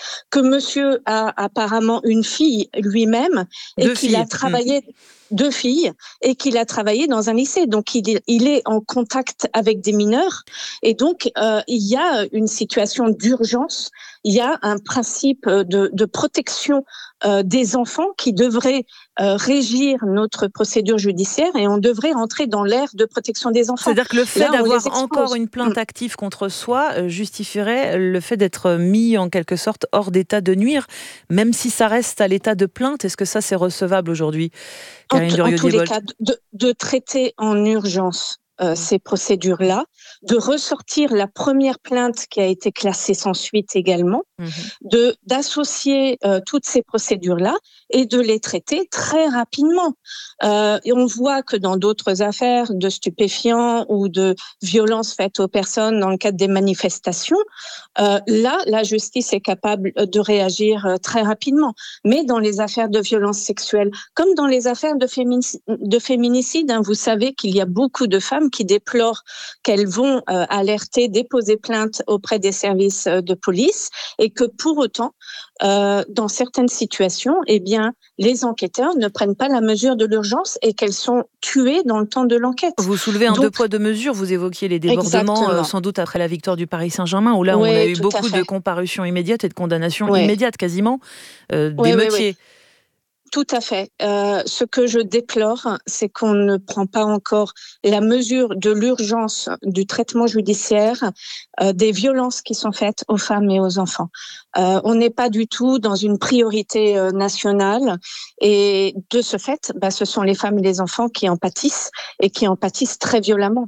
que monsieur a apparemment une fille lui-même et qu'il a travaillé... 2 filles, et qu'il a travaillé dans un lycée. Donc, il est en contact avec des mineurs. Et donc, il y a une situation d'urgence. Il y a un principe de protection des enfants qui devrait régir notre procédure judiciaire, et on devrait rentrer dans l'ère de protection des enfants. C'est-à-dire que le fait d'avoir encore une plainte active contre soi justifierait le fait d'être mis en quelque sorte hors d'état de nuire, même si ça reste à l'état de plainte. Est-ce que ça, c'est recevable aujourd'hui, Karine En tous les cas, de traiter en urgence ces procédures-là, de ressortir la première plainte qui a été classée sans suite également, d'associer toutes ces procédures-là et de les traiter très rapidement. Et on voit que dans d'autres affaires de stupéfiants ou de violences faites aux personnes dans le cadre des manifestations, là, la justice est capable de réagir très rapidement. Mais dans les affaires de violences sexuelles, comme dans les affaires de féminicide, hein, vous savez qu'il y a beaucoup de femmes qui déplorent qu'elles vont alerter, déposer plainte auprès des services de police, et que pour autant, dans certaines situations, eh bien, les enquêteurs ne prennent pas la mesure de l'urgence et qu'elles sont tuées dans le temps de l'enquête. Vous soulevez un 2 poids 2 mesures, vous évoquiez les débordements, sans doute après la victoire du Paris Saint-Germain, où là on a eu beaucoup de comparutions immédiates et de condamnations immédiates quasiment des meutiers. Tout à fait. Ce que je déplore, c'est qu'on ne prend pas encore la mesure de l'urgence du traitement judiciaire des violences qui sont faites aux femmes et aux enfants. On n'est pas du tout dans une priorité nationale, et de ce fait, ce sont les femmes et les enfants qui en pâtissent, et qui en pâtissent très violemment.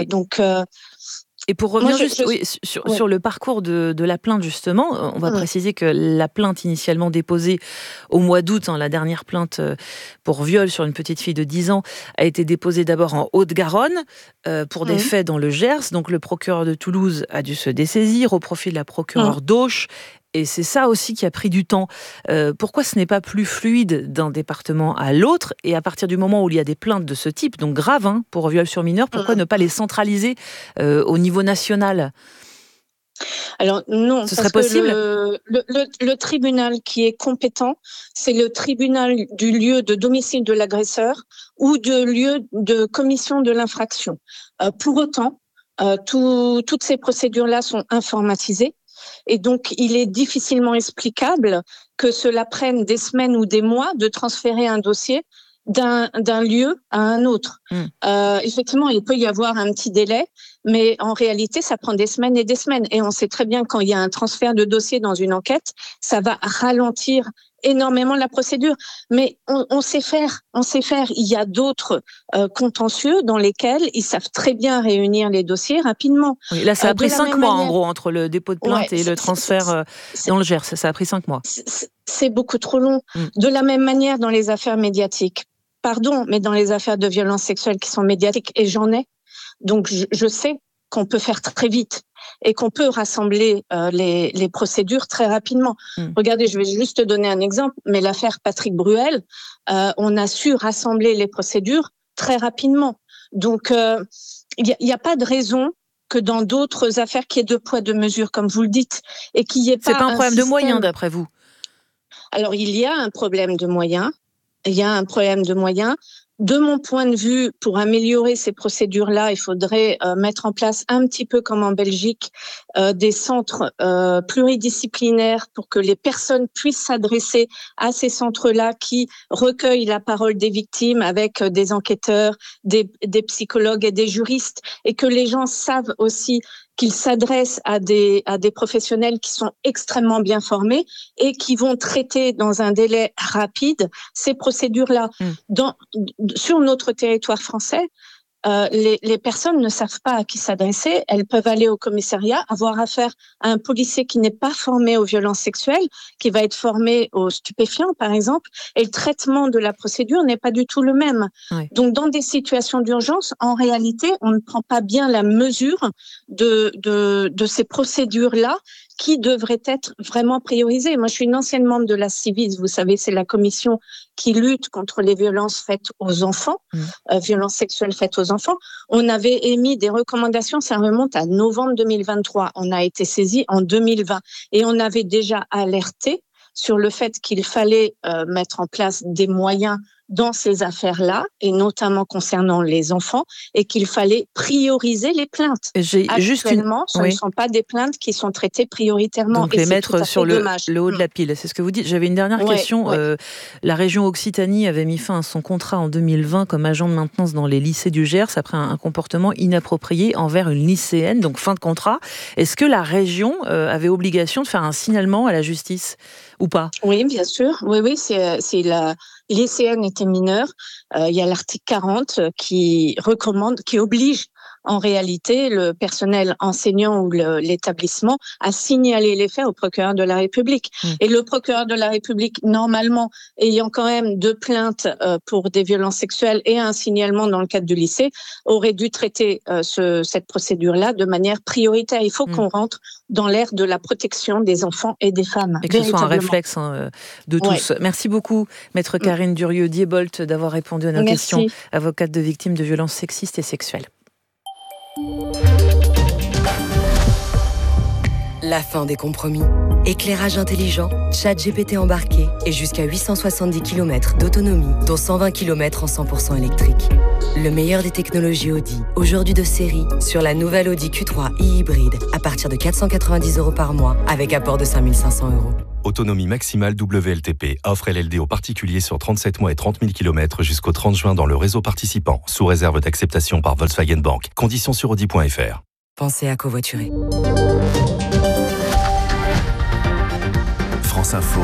Et pour revenir sur le parcours de la plainte, justement, on va préciser que la plainte initialement déposée au mois d'août, la dernière plainte pour viol sur une petite fille de 10 ans, a été déposée d'abord en Haute-Garonne pour des faits dans le Gers. Donc le procureur de Toulouse a dû se dessaisir au profit de la procureure d'Auch. Et c'est ça aussi qui a pris du temps. Pourquoi ce n'est pas plus fluide d'un département à l'autre ? Et à partir du moment où il y a des plaintes de ce type, donc graves pour viol sur mineur, pourquoi ne pas les centraliser au niveau national ? Alors non, ce serait possible. Le tribunal qui est compétent, c'est le tribunal du lieu de domicile de l'agresseur ou de lieu de commission de l'infraction. Pour autant, toutes ces procédures-là sont informatisées. Et donc, il est difficilement explicable que cela prenne des semaines ou des mois de transférer un dossier d'un lieu à un autre. Effectivement, il peut y avoir un petit délai, mais en réalité, ça prend des semaines et des semaines. Et on sait très bien, quand il y a un transfert de dossier dans une enquête, ça va ralentir énormément la procédure. Mais on sait faire. Il y a d'autres contentieux dans lesquels ils savent très bien réunir les dossiers rapidement. Oui, là, ça a pris 5 mois, en gros, entre le dépôt de plainte et le transfert dans le Gers. Ça a pris 5 mois. C'est beaucoup trop long. De la même manière, dans les affaires médiatiques. Pardon, mais dans les affaires de violences sexuelles qui sont médiatiques, et j'en ai, donc je sais qu'on peut faire très vite et qu'on peut rassembler les procédures très rapidement. Regardez, je vais juste te donner un exemple, mais l'affaire Patrick Bruel, on a su rassembler les procédures très rapidement. Donc, il n'y a pas de raison que dans d'autres affaires qu'il y ait 2 poids 2 mesures, comme vous le dites, et qu'il n'y ait pas. C'est pas un problème de moyens, d'après vous ? Alors, il y a un problème de moyens. De mon point de vue, pour améliorer ces procédures-là, il faudrait mettre en place un petit peu comme en Belgique des centres pluridisciplinaires pour que les personnes puissent s'adresser à ces centres-là qui recueillent la parole des victimes avec des enquêteurs, des psychologues et des juristes, et que les gens savent aussi qu'ils s'adressent à des professionnels qui sont extrêmement bien formés et qui vont traiter dans un délai rapide ces procédures-là. Sur notre territoire français, les personnes ne savent pas à qui s'adresser. Elles peuvent aller au commissariat, avoir affaire à un policier qui n'est pas formé aux violences sexuelles, qui va être formé aux stupéfiants, par exemple, et le traitement de la procédure n'est pas du tout le même. Donc, dans des situations d'urgence, en réalité, on ne prend pas bien la mesure de ces procédures-là qui devrait être vraiment priorisé. Moi, je suis une ancienne membre de la Civis, vous savez, c'est la commission qui lutte contre les violences faites aux enfants, violences sexuelles faites aux enfants. On avait émis des recommandations, ça remonte à novembre 2023. On a été saisi en 2020 et on avait déjà alerté sur le fait qu'il fallait mettre en place des moyens dans ces affaires-là, et notamment concernant les enfants, et qu'il fallait prioriser les plaintes. Actuellement, ce ne sont pas des plaintes qui sont traitées prioritairement. Donc et les c'est mettre tout à sur fait dommage. le haut de la pile, c'est ce que vous dites. J'avais une dernière question. La région Occitanie avait mis fin à son contrat en 2020 comme agent de maintenance dans les lycées du Gers après un comportement inapproprié envers une lycéenne, donc fin de contrat. Est-ce que la région avait obligation de faire un signalement à la justice ou pas? Oui, bien sûr. Oui, c'est la lycéenne était mineure. Il y a l'article 40 qui oblige en réalité le personnel enseignant ou l'établissement à signaler les faits au procureur de la République. Et le procureur de la République, normalement, ayant quand même 2 plaintes pour des violences sexuelles et un signalement dans le cadre du lycée, aurait dû traiter cette procédure-là de manière prioritaire. Il faut qu'on rentre dans l'ère de la protection des enfants et des femmes. Et que ce soit un réflexe de tous. Merci beaucoup, Maître Karine Durieux-Diebolt, d'avoir répondu à nos questions. Avocate de victimes de violences sexistes et sexuelles. La fin des compromis. Éclairage intelligent, ChatGPT embarqué et jusqu'à 870 km d'autonomie, dont 120 km en 100% électrique. Le meilleur des technologies Audi, aujourd'hui de série, sur la nouvelle Audi Q3 e-hybride, à partir de 490 € par mois, avec apport de 5 500 €. Autonomie maximale WLTP. Offre LLD aux particuliers sur 37 mois et 30 000 km jusqu'au 30 juin dans le réseau participant, sous réserve d'acceptation par Volkswagen Bank. Conditions sur Audi.fr. Pensez à covoiturer. France Info,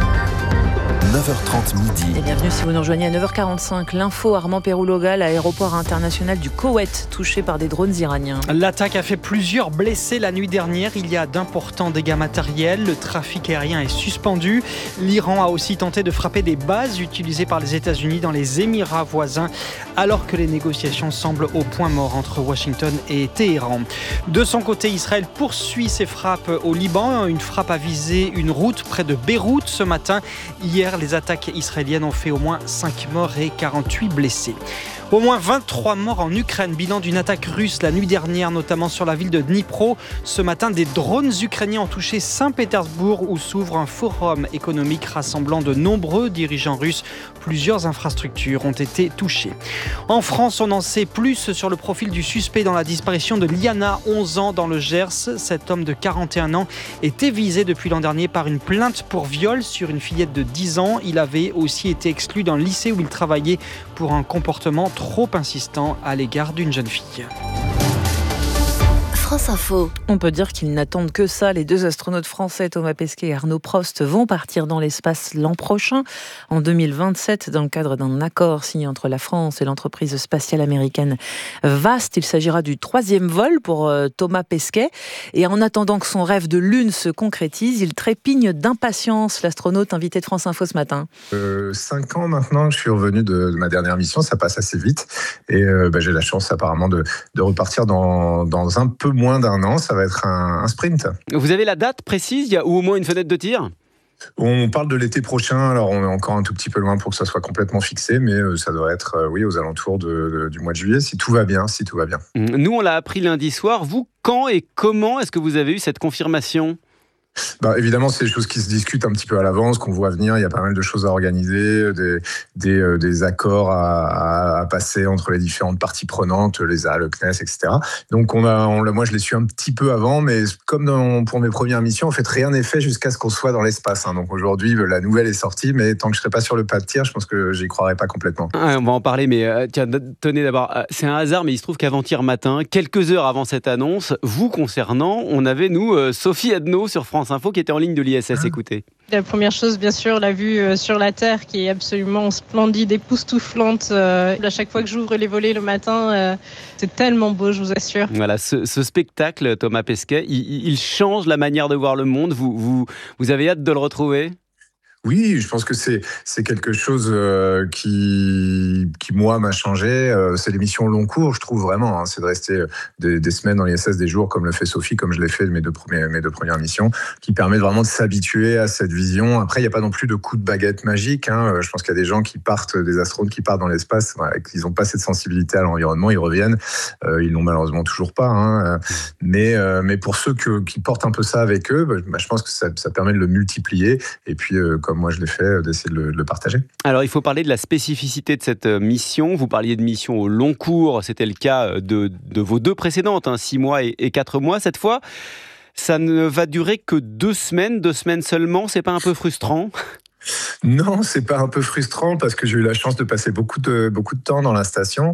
9h30 midi. Et bienvenue si vous nous rejoignez à 9h45. L'info, Armand Pérouloga, l'aéroport international du Koweït, touché par des drones iraniens. L'attaque a fait plusieurs blessés la nuit dernière. Il y a d'importants dégâts matériels. Le trafic aérien est suspendu. L'Iran a aussi tenté de frapper des bases utilisées par les États-Unis dans les Émirats voisins, alors que les négociations semblent au point mort entre Washington et Téhéran. De son côté, Israël poursuit ses frappes au Liban. Une frappe a visé une route près de Beyrouth ce matin. Hier, les attaques israéliennes ont fait au moins 5 morts et 48 blessés. Au moins 23 morts en Ukraine, bilan d'une attaque russe la nuit dernière, notamment sur la ville de Dnipro. Ce matin, des drones ukrainiens ont touché Saint-Pétersbourg, où s'ouvre un forum économique rassemblant de nombreux dirigeants russes. Plusieurs infrastructures ont été touchées. En France, on en sait plus sur le profil du suspect dans la disparition de Liana, 11 ans, dans le Gers. Cet homme de 41 ans était visé depuis l'an dernier par une plainte pour viol sur une fillette de 10 ans. Il avait aussi été exclu d'un lycée où il travaillait pour un comportement trop insistant à l'égard d'une jeune fille. France Info. On peut dire qu'ils n'attendent que ça. Les 2 astronautes français, Thomas Pesquet et Arnaud Prost, vont partir dans l'espace l'an prochain, en 2027, dans le cadre d'un accord signé entre la France et l'entreprise spatiale américaine VAST. Il s'agira du 3e vol pour Thomas Pesquet. Et en attendant que son rêve de lune se concrétise, il trépigne d'impatience, l'astronaute invité de France Info ce matin. 5 ans maintenant, je suis revenu de ma dernière mission, ça passe assez vite. Et j'ai la chance apparemment de repartir dans un peu moins d'1 an, ça va être un sprint. Vous avez la date précise, ou au moins une fenêtre de tir ? On parle de l'été prochain, alors on est encore un tout petit peu loin pour que ça soit complètement fixé, mais ça doit être aux alentours du mois de juillet, si tout va bien. Nous, on l'a appris lundi soir. Vous, quand et comment est-ce que vous avez eu cette confirmation ? Évidemment, c'est des choses qui se discutent un petit peu à l'avance, qu'on voit venir. Il y a pas mal de choses à organiser, des accords à passer entre les différentes parties prenantes, l'ESA, le CNES, etc. Donc, moi, je l'ai su un petit peu avant, mais comme pour mes premières missions, en fait, rien n'est fait jusqu'à ce qu'on soit dans l'espace. Donc aujourd'hui, la nouvelle est sortie, mais tant que je serai pas sur le pas de tir, je pense que j'y croirais pas complètement. On va en parler, mais tenez d'abord, c'est un hasard, mais il se trouve qu'avant-hier matin, quelques heures avant cette annonce, vous concernant, on avait, nous, Sophie Adno sur France Info qui était en ligne de l'ISS. Écoutez. La première chose, bien sûr, la vue sur la Terre qui est absolument splendide, époustouflante. À chaque fois que j'ouvre les volets le matin, c'est tellement beau, je vous assure. Voilà, ce spectacle, Thomas Pesquet, il change la manière de voir le monde. Vous avez hâte de le retrouver ? Oui, je pense que c'est quelque chose qui moi m'a changé. C'est l'émission long cours, je trouve vraiment. C'est de rester des semaines dans l'ISS, des jours, comme le fait Sophie, comme je l'ai fait de mes deux premières missions, qui permet vraiment de s'habituer à cette vision. Après, il n'y a pas non plus de coup de baguette magique. Je pense qu'il y a des gens qui partent, des astronautes qui partent dans l'espace, ils n'ont pas cette sensibilité à l'environnement, ils reviennent. Ils l'ont malheureusement toujours pas. Mais pour ceux qui portent un peu ça avec eux, je pense que ça permet de le multiplier. Et puis, comme moi je l'ai fait, d'essayer de le partager. Alors, il faut parler de la spécificité de cette mission. Vous parliez de mission au long cours. C'était le cas de vos deux précédentes, 6 mois et 4 mois. Cette fois, ça ne va durer que 2 semaines. 2 semaines seulement. C'est pas un peu frustrant ? Non, c'est pas un peu frustrant parce que j'ai eu la chance de passer beaucoup de temps dans la station.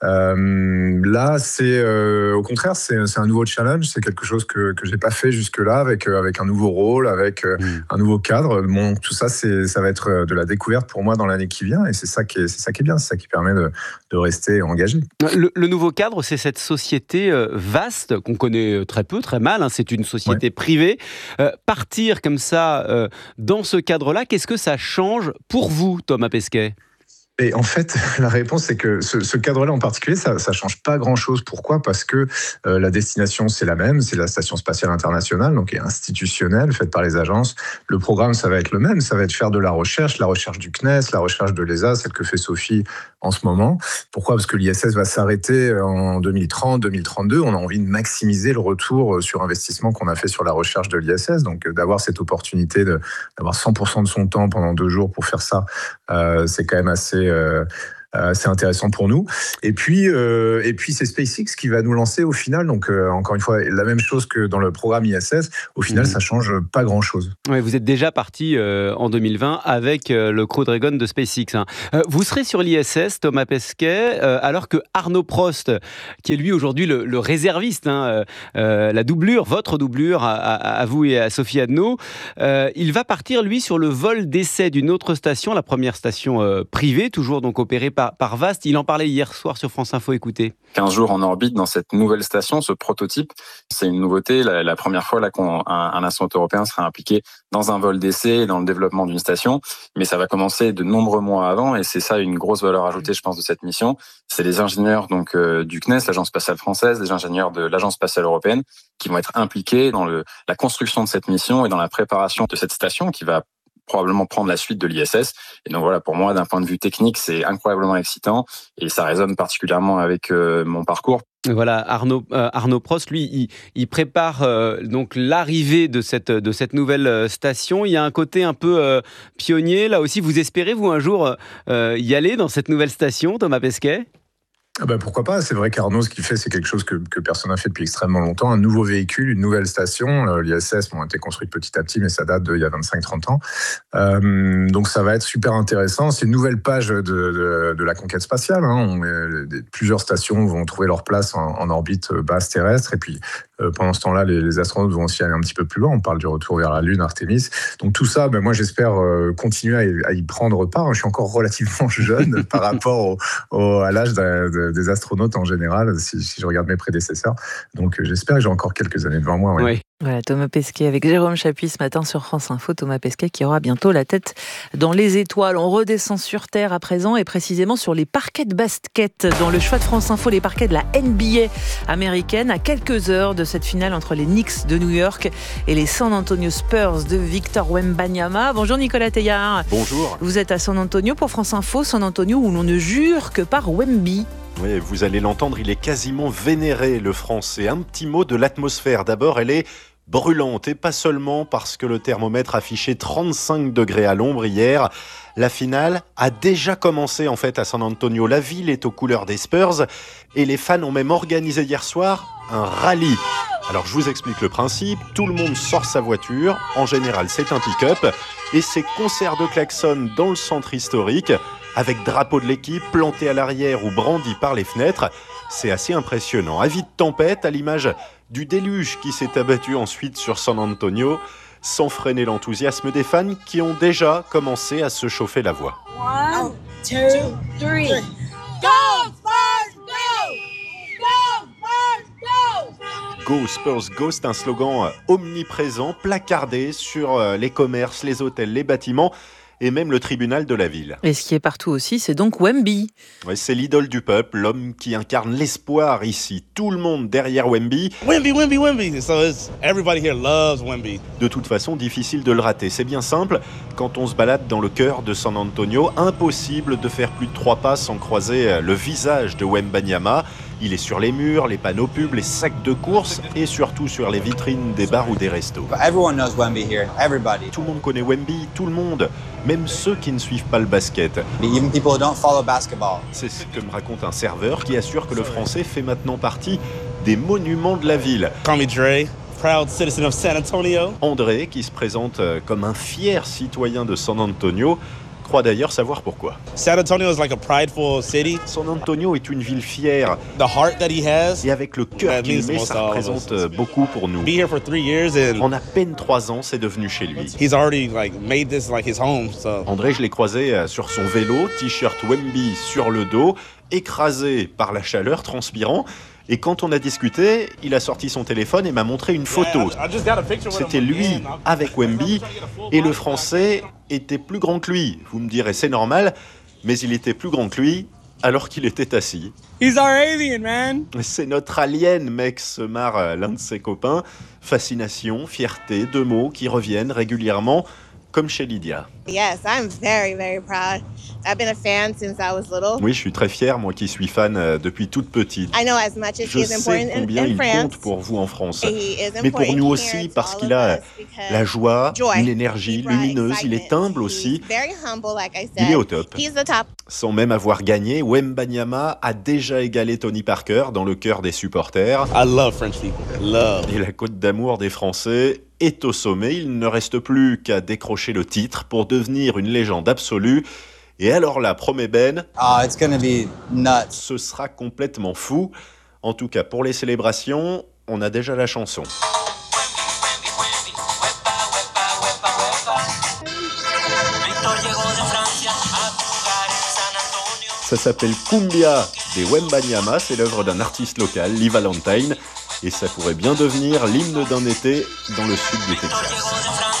Là, c'est au contraire, c'est un nouveau challenge. C'est quelque chose que j'ai pas fait jusque-là avec un nouveau rôle, avec un nouveau cadre. Bon, tout ça, ça va être de la découverte pour moi dans l'année qui vient, et c'est ça qui est bien, c'est ça qui permet de rester engagé. Le nouveau cadre, c'est cette société vaste qu'on connaît très peu, très mal. C'est une société privée. Partir comme ça dans ce cadre-là, qu'est-ce que ça change pour vous, Thomas Pesquet ? Et en fait, la réponse, c'est que ce cadre-là en particulier, ça change pas grand-chose. Pourquoi ? Parce que la destination, c'est la même, c'est la Station Spatiale Internationale, donc institutionnelle, faite par les agences. Le programme, ça va être le même, ça va être faire de la recherche du CNES, la recherche de l'ESA, celle que fait Sophie en ce moment. Pourquoi ? Parce que l'ISS va s'arrêter en 2030, 2032. On a envie de maximiser le retour sur investissement qu'on a fait sur la recherche de l'ISS, donc d'avoir cette opportunité d'avoir 100% de son temps pendant 2 jours pour faire ça, c'est quand même assez intéressant pour nous. Et puis c'est SpaceX qui va nous lancer au final. Donc encore une fois, la même chose que dans le programme ISS. Au final, ça change pas grand-chose. Ouais, vous êtes déjà parti en 2020 avec le Crew Dragon de SpaceX. Vous serez sur l'ISS, Thomas Pesquet, alors que Arnaud Prost, qui est lui aujourd'hui le réserviste, la doublure, votre doublure à vous et à Sophie Adno, il va partir lui sur le vol d'essai d'une autre station, la première station privée, toujours donc opérée par VAST. Il en parlait hier soir sur France Info, écoutez. 15 jours en orbite dans cette nouvelle station, ce prototype, c'est une nouveauté. La première fois là qu'un astronaute européen sera impliqué dans un vol d'essai, dans le développement d'une station. Mais ça va commencer de nombreux mois avant, et c'est ça une grosse valeur ajoutée, je pense, de cette mission. C'est les ingénieurs donc du CNES, l'Agence spatiale française, les ingénieurs de l'Agence spatiale européenne, qui vont être impliqués dans la construction de cette mission et dans la préparation de cette station qui va probablement prendre la suite de l'ISS. Et donc voilà, pour moi, d'un point de vue technique, c'est incroyablement excitant et ça résonne particulièrement avec mon parcours. Voilà, Arnaud Prost, lui, il prépare donc l'arrivée de cette nouvelle station. Il y a un côté un peu pionnier. Là aussi, vous espérez, vous, un jour, y aller dans cette nouvelle station, Thomas Pesquet ? Pourquoi pas ? C'est vrai qu'Arnaud, ce qu'il fait, c'est quelque chose que personne n'a fait depuis extrêmement longtemps. Un nouveau véhicule, une nouvelle station. L'ISS a été construite petit à petit, mais ça date d'il y a 25-30 ans. Donc ça va être super intéressant. C'est une nouvelle page de la conquête spatiale. Plusieurs stations vont trouver leur place en orbite basse terrestre. Et puis, pendant ce temps-là, les astronautes vont aussi aller un petit peu plus loin. On parle du retour vers la Lune, Artemis. Donc tout ça, moi j'espère continuer à y prendre part. Je suis encore relativement jeune par rapport à l'âge des astronautes en général, si je regarde mes prédécesseurs. Donc j'espère que j'ai encore quelques années devant moi. Oui. Voilà, Thomas Pesquet avec Jérôme Chapuis ce matin sur France Info. Thomas Pesquet qui aura bientôt la tête dans les étoiles. On redescend sur Terre à présent et précisément sur les parquets de basket. Dans le choix de France Info, les parquets de la NBA américaine à quelques heures de cette finale entre les Knicks de New York et les San Antonio Spurs de Victor Wembanyama. Bonjour Nicolas Teillard. Bonjour. Vous êtes à San Antonio pour France Info. San Antonio où l'on ne jure que par Wemby. Oui, vous allez l'entendre, il est quasiment vénéré, le Français. Un petit mot de l'atmosphère. D'abord, elle est brûlante, et pas seulement parce que le thermomètre affichait 35 degrés à l'ombre hier. La finale a déjà commencé en fait à San Antonio. La ville est aux couleurs des Spurs et les fans ont même organisé hier soir un rallye. Alors je vous explique le principe, tout le monde sort sa voiture, en général c'est un pick-up, et c'est concert de klaxons dans le centre historique, avec drapeau de l'équipe planté à l'arrière ou brandi par les fenêtres. C'est assez impressionnant. Avis de tempête à l'image du déluge qui s'est abattu ensuite sur San Antonio, sans freiner l'enthousiasme des fans qui ont déjà commencé à se chauffer la voix. 1, 2, 3, go Spurs, go! Go Spurs, go! Go Spurs, go, c'est un slogan omniprésent, placardé sur les commerces, les hôtels, les bâtiments. et même le tribunal de la ville. Et ce qui est partout aussi, c'est donc Wemby. Ouais, c'est l'idole du peuple, l'homme qui incarne l'espoir ici. Tout le monde derrière Wemby. Wemby, Wemby, Wemby. So everybody here loves Wemby. De toute façon, difficile de le rater. C'est bien simple, quand on se balade dans le cœur de San Antonio, impossible de faire plus de 3 pas sans croiser le visage de Wembanyama. Il est sur les murs, les panneaux pubs, les sacs de course et surtout sur les vitrines des bars ou des restos. Everyone knows Wemby here. Everybody. Tout le monde connaît Wemby, tout le monde, même ceux qui ne suivent pas le basket. Even people who don't follow basketball. C'est ce que me raconte un serveur qui assure que le français fait maintenant partie des monuments de la ville. Call me Dre. Proud citizen of San Antonio. André, qui se présente comme un fier citoyen de San Antonio, croit d'ailleurs savoir pourquoi. San Antonio is like a prideful city. San Antonio est une ville fière. The heart that he has. Et avec le cœur qu'il met, ça représente beaucoup pour nous. Be here for 3 years and en à peine 3 ans, c'est devenu chez lui. He's already made this his home. So. André, je l'ai croisé sur son vélo, t-shirt Wemby sur le dos, écrasé par la chaleur, transpirant. Et quand on a discuté, il a sorti son téléphone et m'a montré une photo. C'était lui avec Wemby et le français était plus grand que lui. Vous me direz, c'est normal, mais il était plus grand que lui alors qu'il était assis. He's our alien, man. C'est notre alien, mec, se marre l'un de ses copains. Fascination, fierté, 2 mots qui reviennent régulièrement, comme chez Lydia. Yes, I'm very, very proud. I've been a fan since I was little. Oui, je suis très fier, moi qui suis fan depuis toute petite. I know as much as je sais combien il compte pour vous en France. Mais pour nous aussi, parce qu'il a la joie, une énergie lumineuse, il est humble aussi. Il est au top. Sans même avoir gagné, Wembanyama a déjà égalé Tony Parker dans le cœur des supporters. I love French people. Love. Et la côte d'amour des Français est au sommet. Il ne reste plus qu'à décrocher le titre pour devenir une légende absolue. Et alors là, promet Ben, it's gonna be nuts. Ce sera complètement fou. En tout cas, pour les célébrations, on a déjà la chanson. Ça s'appelle Cumbia des Wembanyama, c'est l'œuvre d'un artiste local, Lee Valentine, et ça pourrait bien devenir l'hymne d'un été dans le sud du Texas.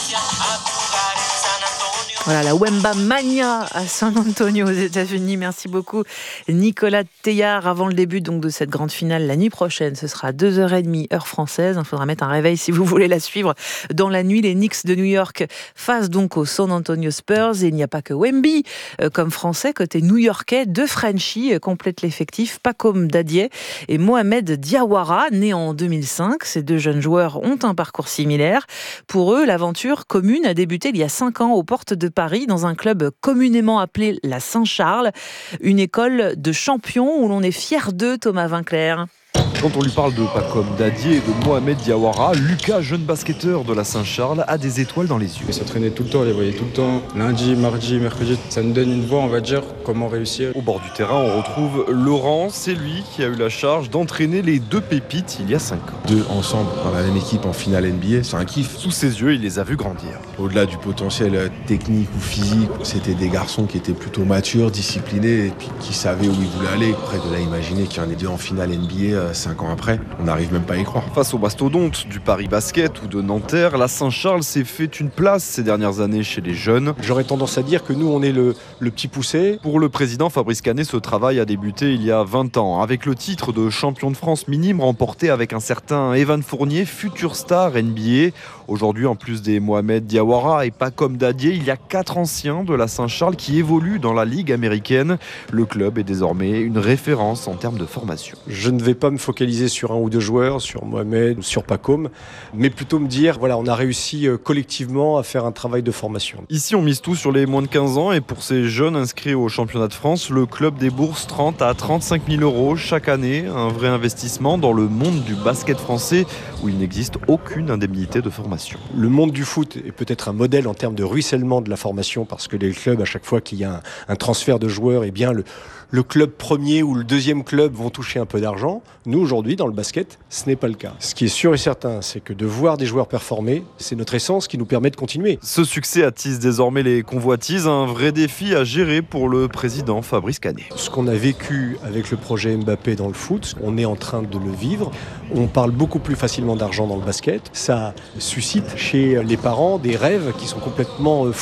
Voilà, la Wemba Mania à San Antonio aux États-Unis. Merci beaucoup Nicolas Teillard. Avant le début donc de cette grande finale la nuit prochaine, ce sera 2h30 heure française. Il faudra mettre un réveil si vous voulez la suivre. Dans la nuit, les Knicks de New York face donc aux San Antonio Spurs. Et il n'y a pas que Wemby comme français. Côté new-yorkais, 2 Frenchies complètent l'effectif. Pacome Dadié et Mohamed Diawara, nés en 2005. Ces 2 jeunes joueurs ont un parcours similaire. Pour eux, l'aventure commune a débuté il y a 5 ans aux portes de Paris, dans un club communément appelé la Saint-Charles, une école de champions où l'on est fier d'eux, Thomas Vinclair. Quand on lui parle de Pacome Dadié et de Mohamed Diawara, Lucas, jeune basketteur de la Saint-Charles, a des étoiles dans les yeux. Ils s'entraînaient tout le temps, on les voyait tout le temps. Lundi, mardi, mercredi, ça nous donne une voie, on va dire, comment réussir. Au bord du terrain, on retrouve Laurent. C'est lui qui a eu la charge d'entraîner les 2 pépites il y a 5 ans. 2 ensemble dans la même équipe en finale NBA, c'est un kiff. Sous ses yeux, il les a vus grandir. Au-delà du potentiel technique ou physique, c'était des garçons qui étaient plutôt matures, disciplinés et puis qui savaient où ils voulaient aller. Après, de là, imaginer qu'il y en ait 2 en finale NBA 5 ans après, on n'arrive même pas à y croire. Face aux mastodontes du Paris Basket ou de Nanterre, la Saint-Charles s'est fait une place ces dernières années chez les jeunes. J'aurais tendance à dire que nous, on est le petit poussé. Pour le président Fabrice Canet, ce travail a débuté il y a 20 ans, avec le titre de champion de France minime remporté avec un certain Evan Fournier, futur star NBA. Aujourd'hui, en plus des Mohamed Diawara et Pacome Dadié, il y a 4 anciens de la Saint-Charles qui évoluent dans la Ligue américaine. Le club est désormais une référence en termes de formation. Je ne vais pas me focaliser sur 1 ou 2 joueurs, sur Mohamed ou sur Pacome, mais plutôt me dire, voilà, on a réussi collectivement à faire un travail de formation. Ici, on mise tout sur les moins de 15 ans et pour ces jeunes inscrits au championnat de France, le club débourse 30 à 35 000 euros chaque année. Un vrai investissement dans le monde du basket français où il n'existe aucune indemnité de formation. Le monde du foot est peut-être un modèle en termes de ruissellement de la formation parce que les clubs, à chaque fois qu'il y a un transfert de joueurs, eh bien le club premier ou le 2e club vont toucher un peu d'argent. Nous, aujourd'hui, dans le basket, ce n'est pas le cas. Ce qui est sûr et certain, c'est que de voir des joueurs performer, c'est notre essence qui nous permet de continuer. Ce succès attise désormais les convoitises, un vrai défi à gérer pour le président Fabrice Canet. Ce qu'on a vécu avec le projet Mbappé dans le foot, on est en train de le vivre. On parle beaucoup plus facilement d'argent dans le basket. Ça suscite chez les parents des rêves qui sont complètement fous.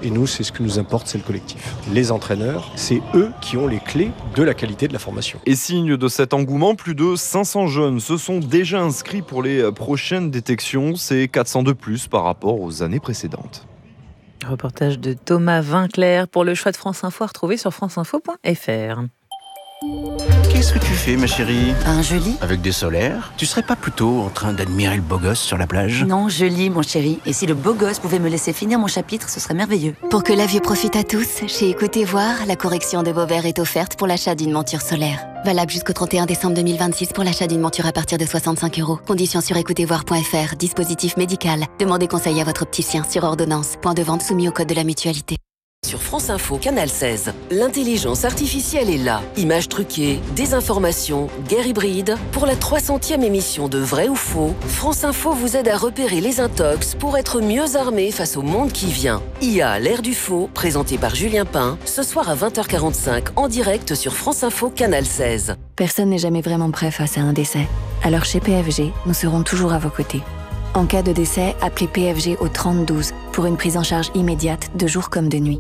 Et nous, c'est ce que nous importe, c'est le collectif. Les entraîneurs, c'est eux qui ont les clés de la qualité de la formation. Et signe de cet engouement, plus de 500 jeunes se sont déjà inscrits pour les prochaines détections. C'est 400 de plus par rapport aux années précédentes. Reportage de Thomas Vinclair pour le choix de France Info, à retrouver sur franceinfo.fr. Qu'est-ce que tu fais, ma chérie? Un joli. Avec des solaires? Tu serais pas plutôt en train d'admirer le beau gosse sur la plage? Non, je lis, mon chéri. Et si le beau gosse pouvait me laisser finir mon chapitre, ce serait merveilleux. Pour que la vue profite à tous, chez Écoutez Voir, la correction de vos verres est offerte pour l'achat d'une monture solaire. Valable jusqu'au 31 décembre 2026 pour l'achat d'une monture à partir de 65 €. Conditions sur écoutezvoir.fr. Dispositif médical. Demandez conseil à votre opticien sur ordonnance. Point de vente soumis au code de la mutualité. Sur France Info, Canal 16, l'intelligence artificielle est là. Images truquées, désinformation, guerre hybride. Pour la 300e émission de Vrai ou Faux, France Info vous aide à repérer les intox pour être mieux armé face au monde qui vient. IA, l'ère du faux, présenté par Julien Pain, ce soir à 20h45 en direct sur France Info, Canal 16. Personne n'est jamais vraiment prêt face à un décès. Alors chez PFG, nous serons toujours à vos côtés. En cas de décès, appelez PFG au 3012 pour une prise en charge immédiate de jour comme de nuit.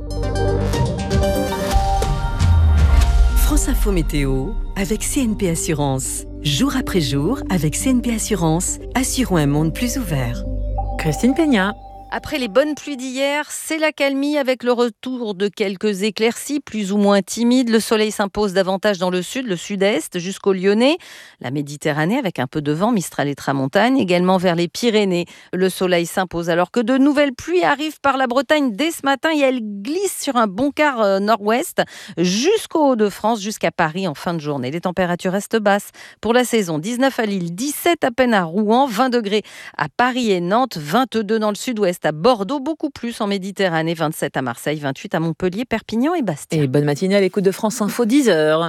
France Info Météo avec CNP Assurance. Jour après jour, avec CNP Assurance, assurons un monde plus ouvert. Christine Peña. Après les bonnes pluies d'hier, c'est l'accalmie avec le retour de quelques éclaircies plus ou moins timides. Le soleil s'impose davantage dans le sud, le sud-est, jusqu'au Lyonnais. La Méditerranée avec un peu de vent, Mistral et Tramontane, également vers les Pyrénées. Le soleil s'impose alors que de nouvelles pluies arrivent par la Bretagne dès ce matin et elles glissent sur un bon quart nord-ouest jusqu'au Hauts-de-France, jusqu'à Paris en fin de journée. Les températures restent basses pour la saison. 19 à Lille, 17 à peine à Rouen, 20 degrés à Paris et Nantes, 22 dans le sud-ouest à Bordeaux, beaucoup plus en Méditerranée, 27 à Marseille, 28 à Montpellier, Perpignan et Bastia. Et bonne matinée à l'écoute de France Info, 10h.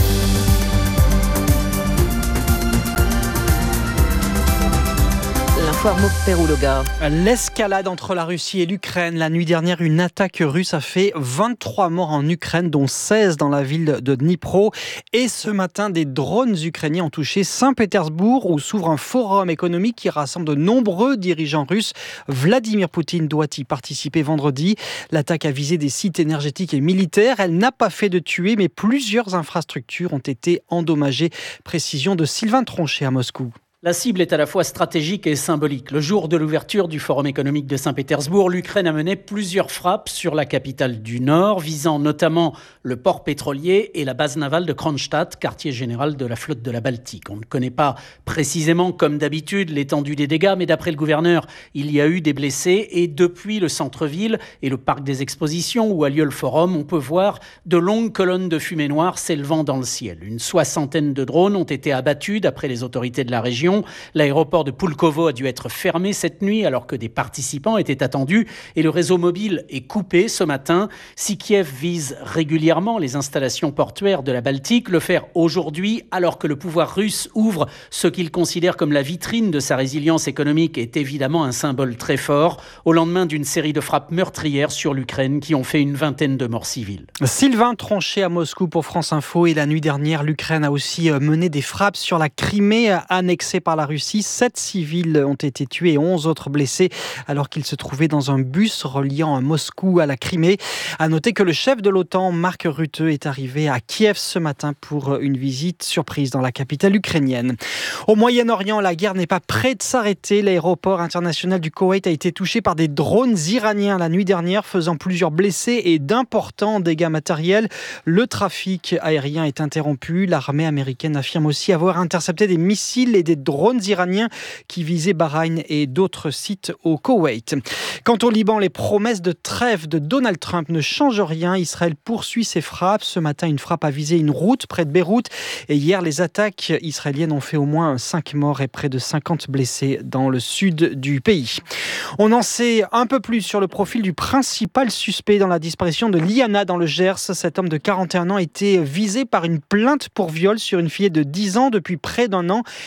L'info Arnaud Perouloga. L'escalade entre la Russie et l'Ukraine. La nuit dernière, une attaque russe a fait 23 morts en Ukraine, dont 16 dans la ville de Dnipro. Et ce matin, des drones ukrainiens ont touché Saint-Pétersbourg, où s'ouvre un forum économique qui rassemble de nombreux dirigeants russes. Vladimir Poutine doit y participer vendredi. L'attaque a visé des sites énergétiques et militaires. Elle n'a pas fait de tués, mais plusieurs infrastructures ont été endommagées. Précision de Sylvain Tronchet à Moscou. La cible est à la fois stratégique et symbolique. Le jour de l'ouverture du Forum économique de Saint-Pétersbourg, l'Ukraine a mené plusieurs frappes sur la capitale du Nord, visant notamment le port pétrolier et la base navale de Kronstadt, quartier général de la flotte de la Baltique. On ne connaît pas précisément, comme d'habitude, l'étendue des dégâts, mais d'après le gouverneur, il y a eu des blessés. Et depuis le centre-ville et le parc des expositions où a lieu le Forum, on peut voir de longues colonnes de fumée noire s'élevant dans le ciel. Une 60aine de drones ont été abattus d'après les autorités de la région. L'aéroport de Pulkovo a dû être fermé cette nuit alors que des participants étaient attendus et le réseau mobile est coupé ce matin. Si Kiev vise régulièrement les installations portuaires de la Baltique, le faire aujourd'hui alors que le pouvoir russe ouvre ce qu'il considère comme la vitrine de sa résilience économique est évidemment un symbole très fort au lendemain d'une série de frappes meurtrières sur l'Ukraine qui ont fait une vingtaine de morts civiles. Sylvain Tronchet à Moscou pour France Info. Et la nuit dernière, l'Ukraine a aussi mené des frappes sur la Crimée annexée par la Russie. 7 civils ont été tués et 11 autres blessés alors qu'ils se trouvaient dans un bus reliant Moscou à la Crimée. À noter que le chef de l'OTAN, Mark Rutte, est arrivé à Kiev ce matin pour une visite surprise dans la capitale ukrainienne. Au Moyen-Orient, la guerre n'est pas près de s'arrêter. L'aéroport international du Koweït a été touché par des drones iraniens la nuit dernière, faisant plusieurs blessés et d'importants dégâts matériels. Le trafic aérien est interrompu. L'armée américaine affirme aussi avoir intercepté des missiles et des drones iraniens qui visaient Bahreïn et d'autres sites au Koweït. Quant au Liban, les promesses de trêve de Donald Trump ne changent rien. Israël poursuit ses frappes. Ce matin, une frappe a visé une route près de Beyrouth. Et hier, les attaques israéliennes ont fait au moins 5 morts et près de 50 blessés dans le sud du pays. On en sait un peu plus sur le profil du principal suspect dans la disparition de Liana dans le Gers. Cet homme de 41 ans était visé par une plainte pour viol sur une fillette de 10 ans depuis près d'un an, mais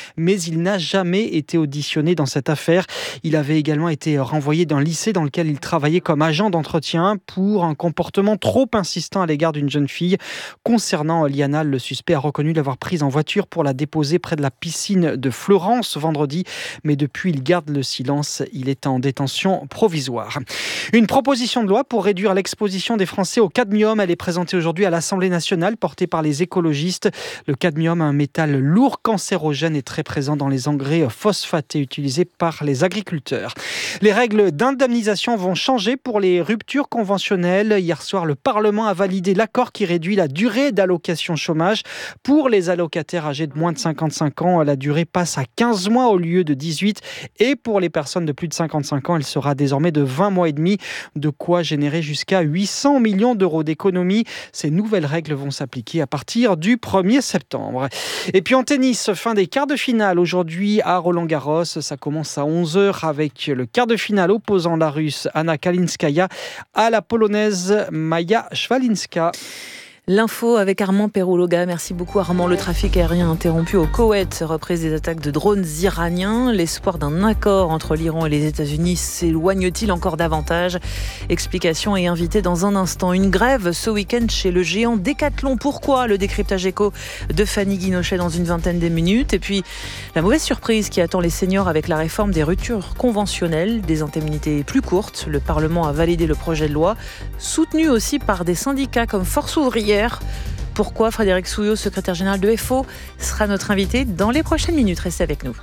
il n'a jamais été auditionné dans cette affaire. Il avait également été renvoyé d'un lycée dans lequel il travaillait comme agent d'entretien pour un comportement trop insistant à l'égard d'une jeune fille. Concernant Liana, le suspect a reconnu l'avoir prise en voiture pour la déposer près de la piscine de Florence vendredi, mais depuis il garde le silence. Il est en détention provisoire. Une proposition de loi pour réduire l'exposition des Français au cadmium. Elle est présentée aujourd'hui à l'Assemblée nationale, portée par les écologistes. Le cadmium, un métal lourd, cancérogène et très présent dans les engrais phosphatés utilisés par les agriculteurs. Les règles d'indemnisation vont changer pour les ruptures conventionnelles. Hier soir, le Parlement a validé l'accord qui réduit la durée d'allocation chômage. Pour les allocataires âgés de moins de 55 ans, la durée passe à 15 mois au lieu de 18. Et pour les personnes de plus de 55 ans, elle sera désormais de 20 mois et demi. De quoi générer jusqu'à 800 millions d'euros d'économies. Ces nouvelles règles vont s'appliquer à partir du 1er septembre. Et puis en tennis, fin des quarts de finale aujourd'hui à Roland-Garros. Ça commence à 11h avec le quart de finale opposant la Russe Anna Kalinskaya à la Polonaise Maja Szwalinska. L'info avec Armand Perrouloga. Merci beaucoup Armand. Le trafic aérien interrompu au Koweït, reprise des attaques de drones iraniens. L'espoir d'un accord entre l'Iran et les États-Unis s'éloigne-t-il encore davantage? Explication et invité dans un instant. Une grève ce week-end chez le géant Decathlon. Pourquoi? Le décryptage éco de Fanny Guinochet dans une vingtaine de minutes. Et puis la mauvaise surprise qui attend les seniors avec la réforme des ruptures conventionnelles, des indemnités plus courtes. Le Parlement a validé le projet de loi, soutenu aussi par des syndicats comme Force ouvrière. Pourquoi? Frédéric Souillot, secrétaire général de FO, sera notre invité dans les prochaines minutes. Restez avec nous.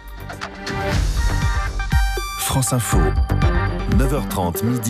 France Info, 9h30 midi.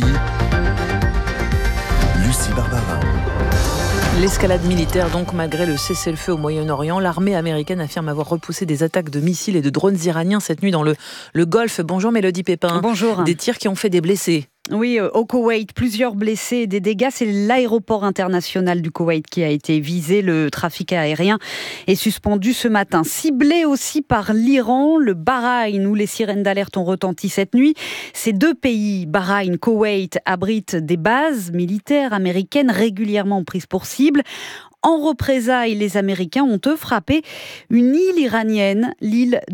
Lucie Barbara. L'escalade militaire donc malgré le cessez-le-feu au Moyen-Orient. L'armée américaine affirme avoir repoussé des attaques de missiles et de drones iraniens cette nuit dans le Golfe. Bonjour Mélodie Pépin. Bonjour. Des tirs qui ont fait des blessés. Oui, au Koweït, plusieurs blessés et des dégâts. C'est l'aéroport international du Koweït qui a été visé. Le trafic aérien est suspendu ce matin. Ciblé aussi par l'Iran, le Bahreïn, où les sirènes d'alerte ont retenti cette nuit. Ces deux pays, Bahreïn, Koweït, abritent des bases militaires américaines régulièrement prises pour cible. En représailles, les Américains ont eux frappé une île iranienne, l'île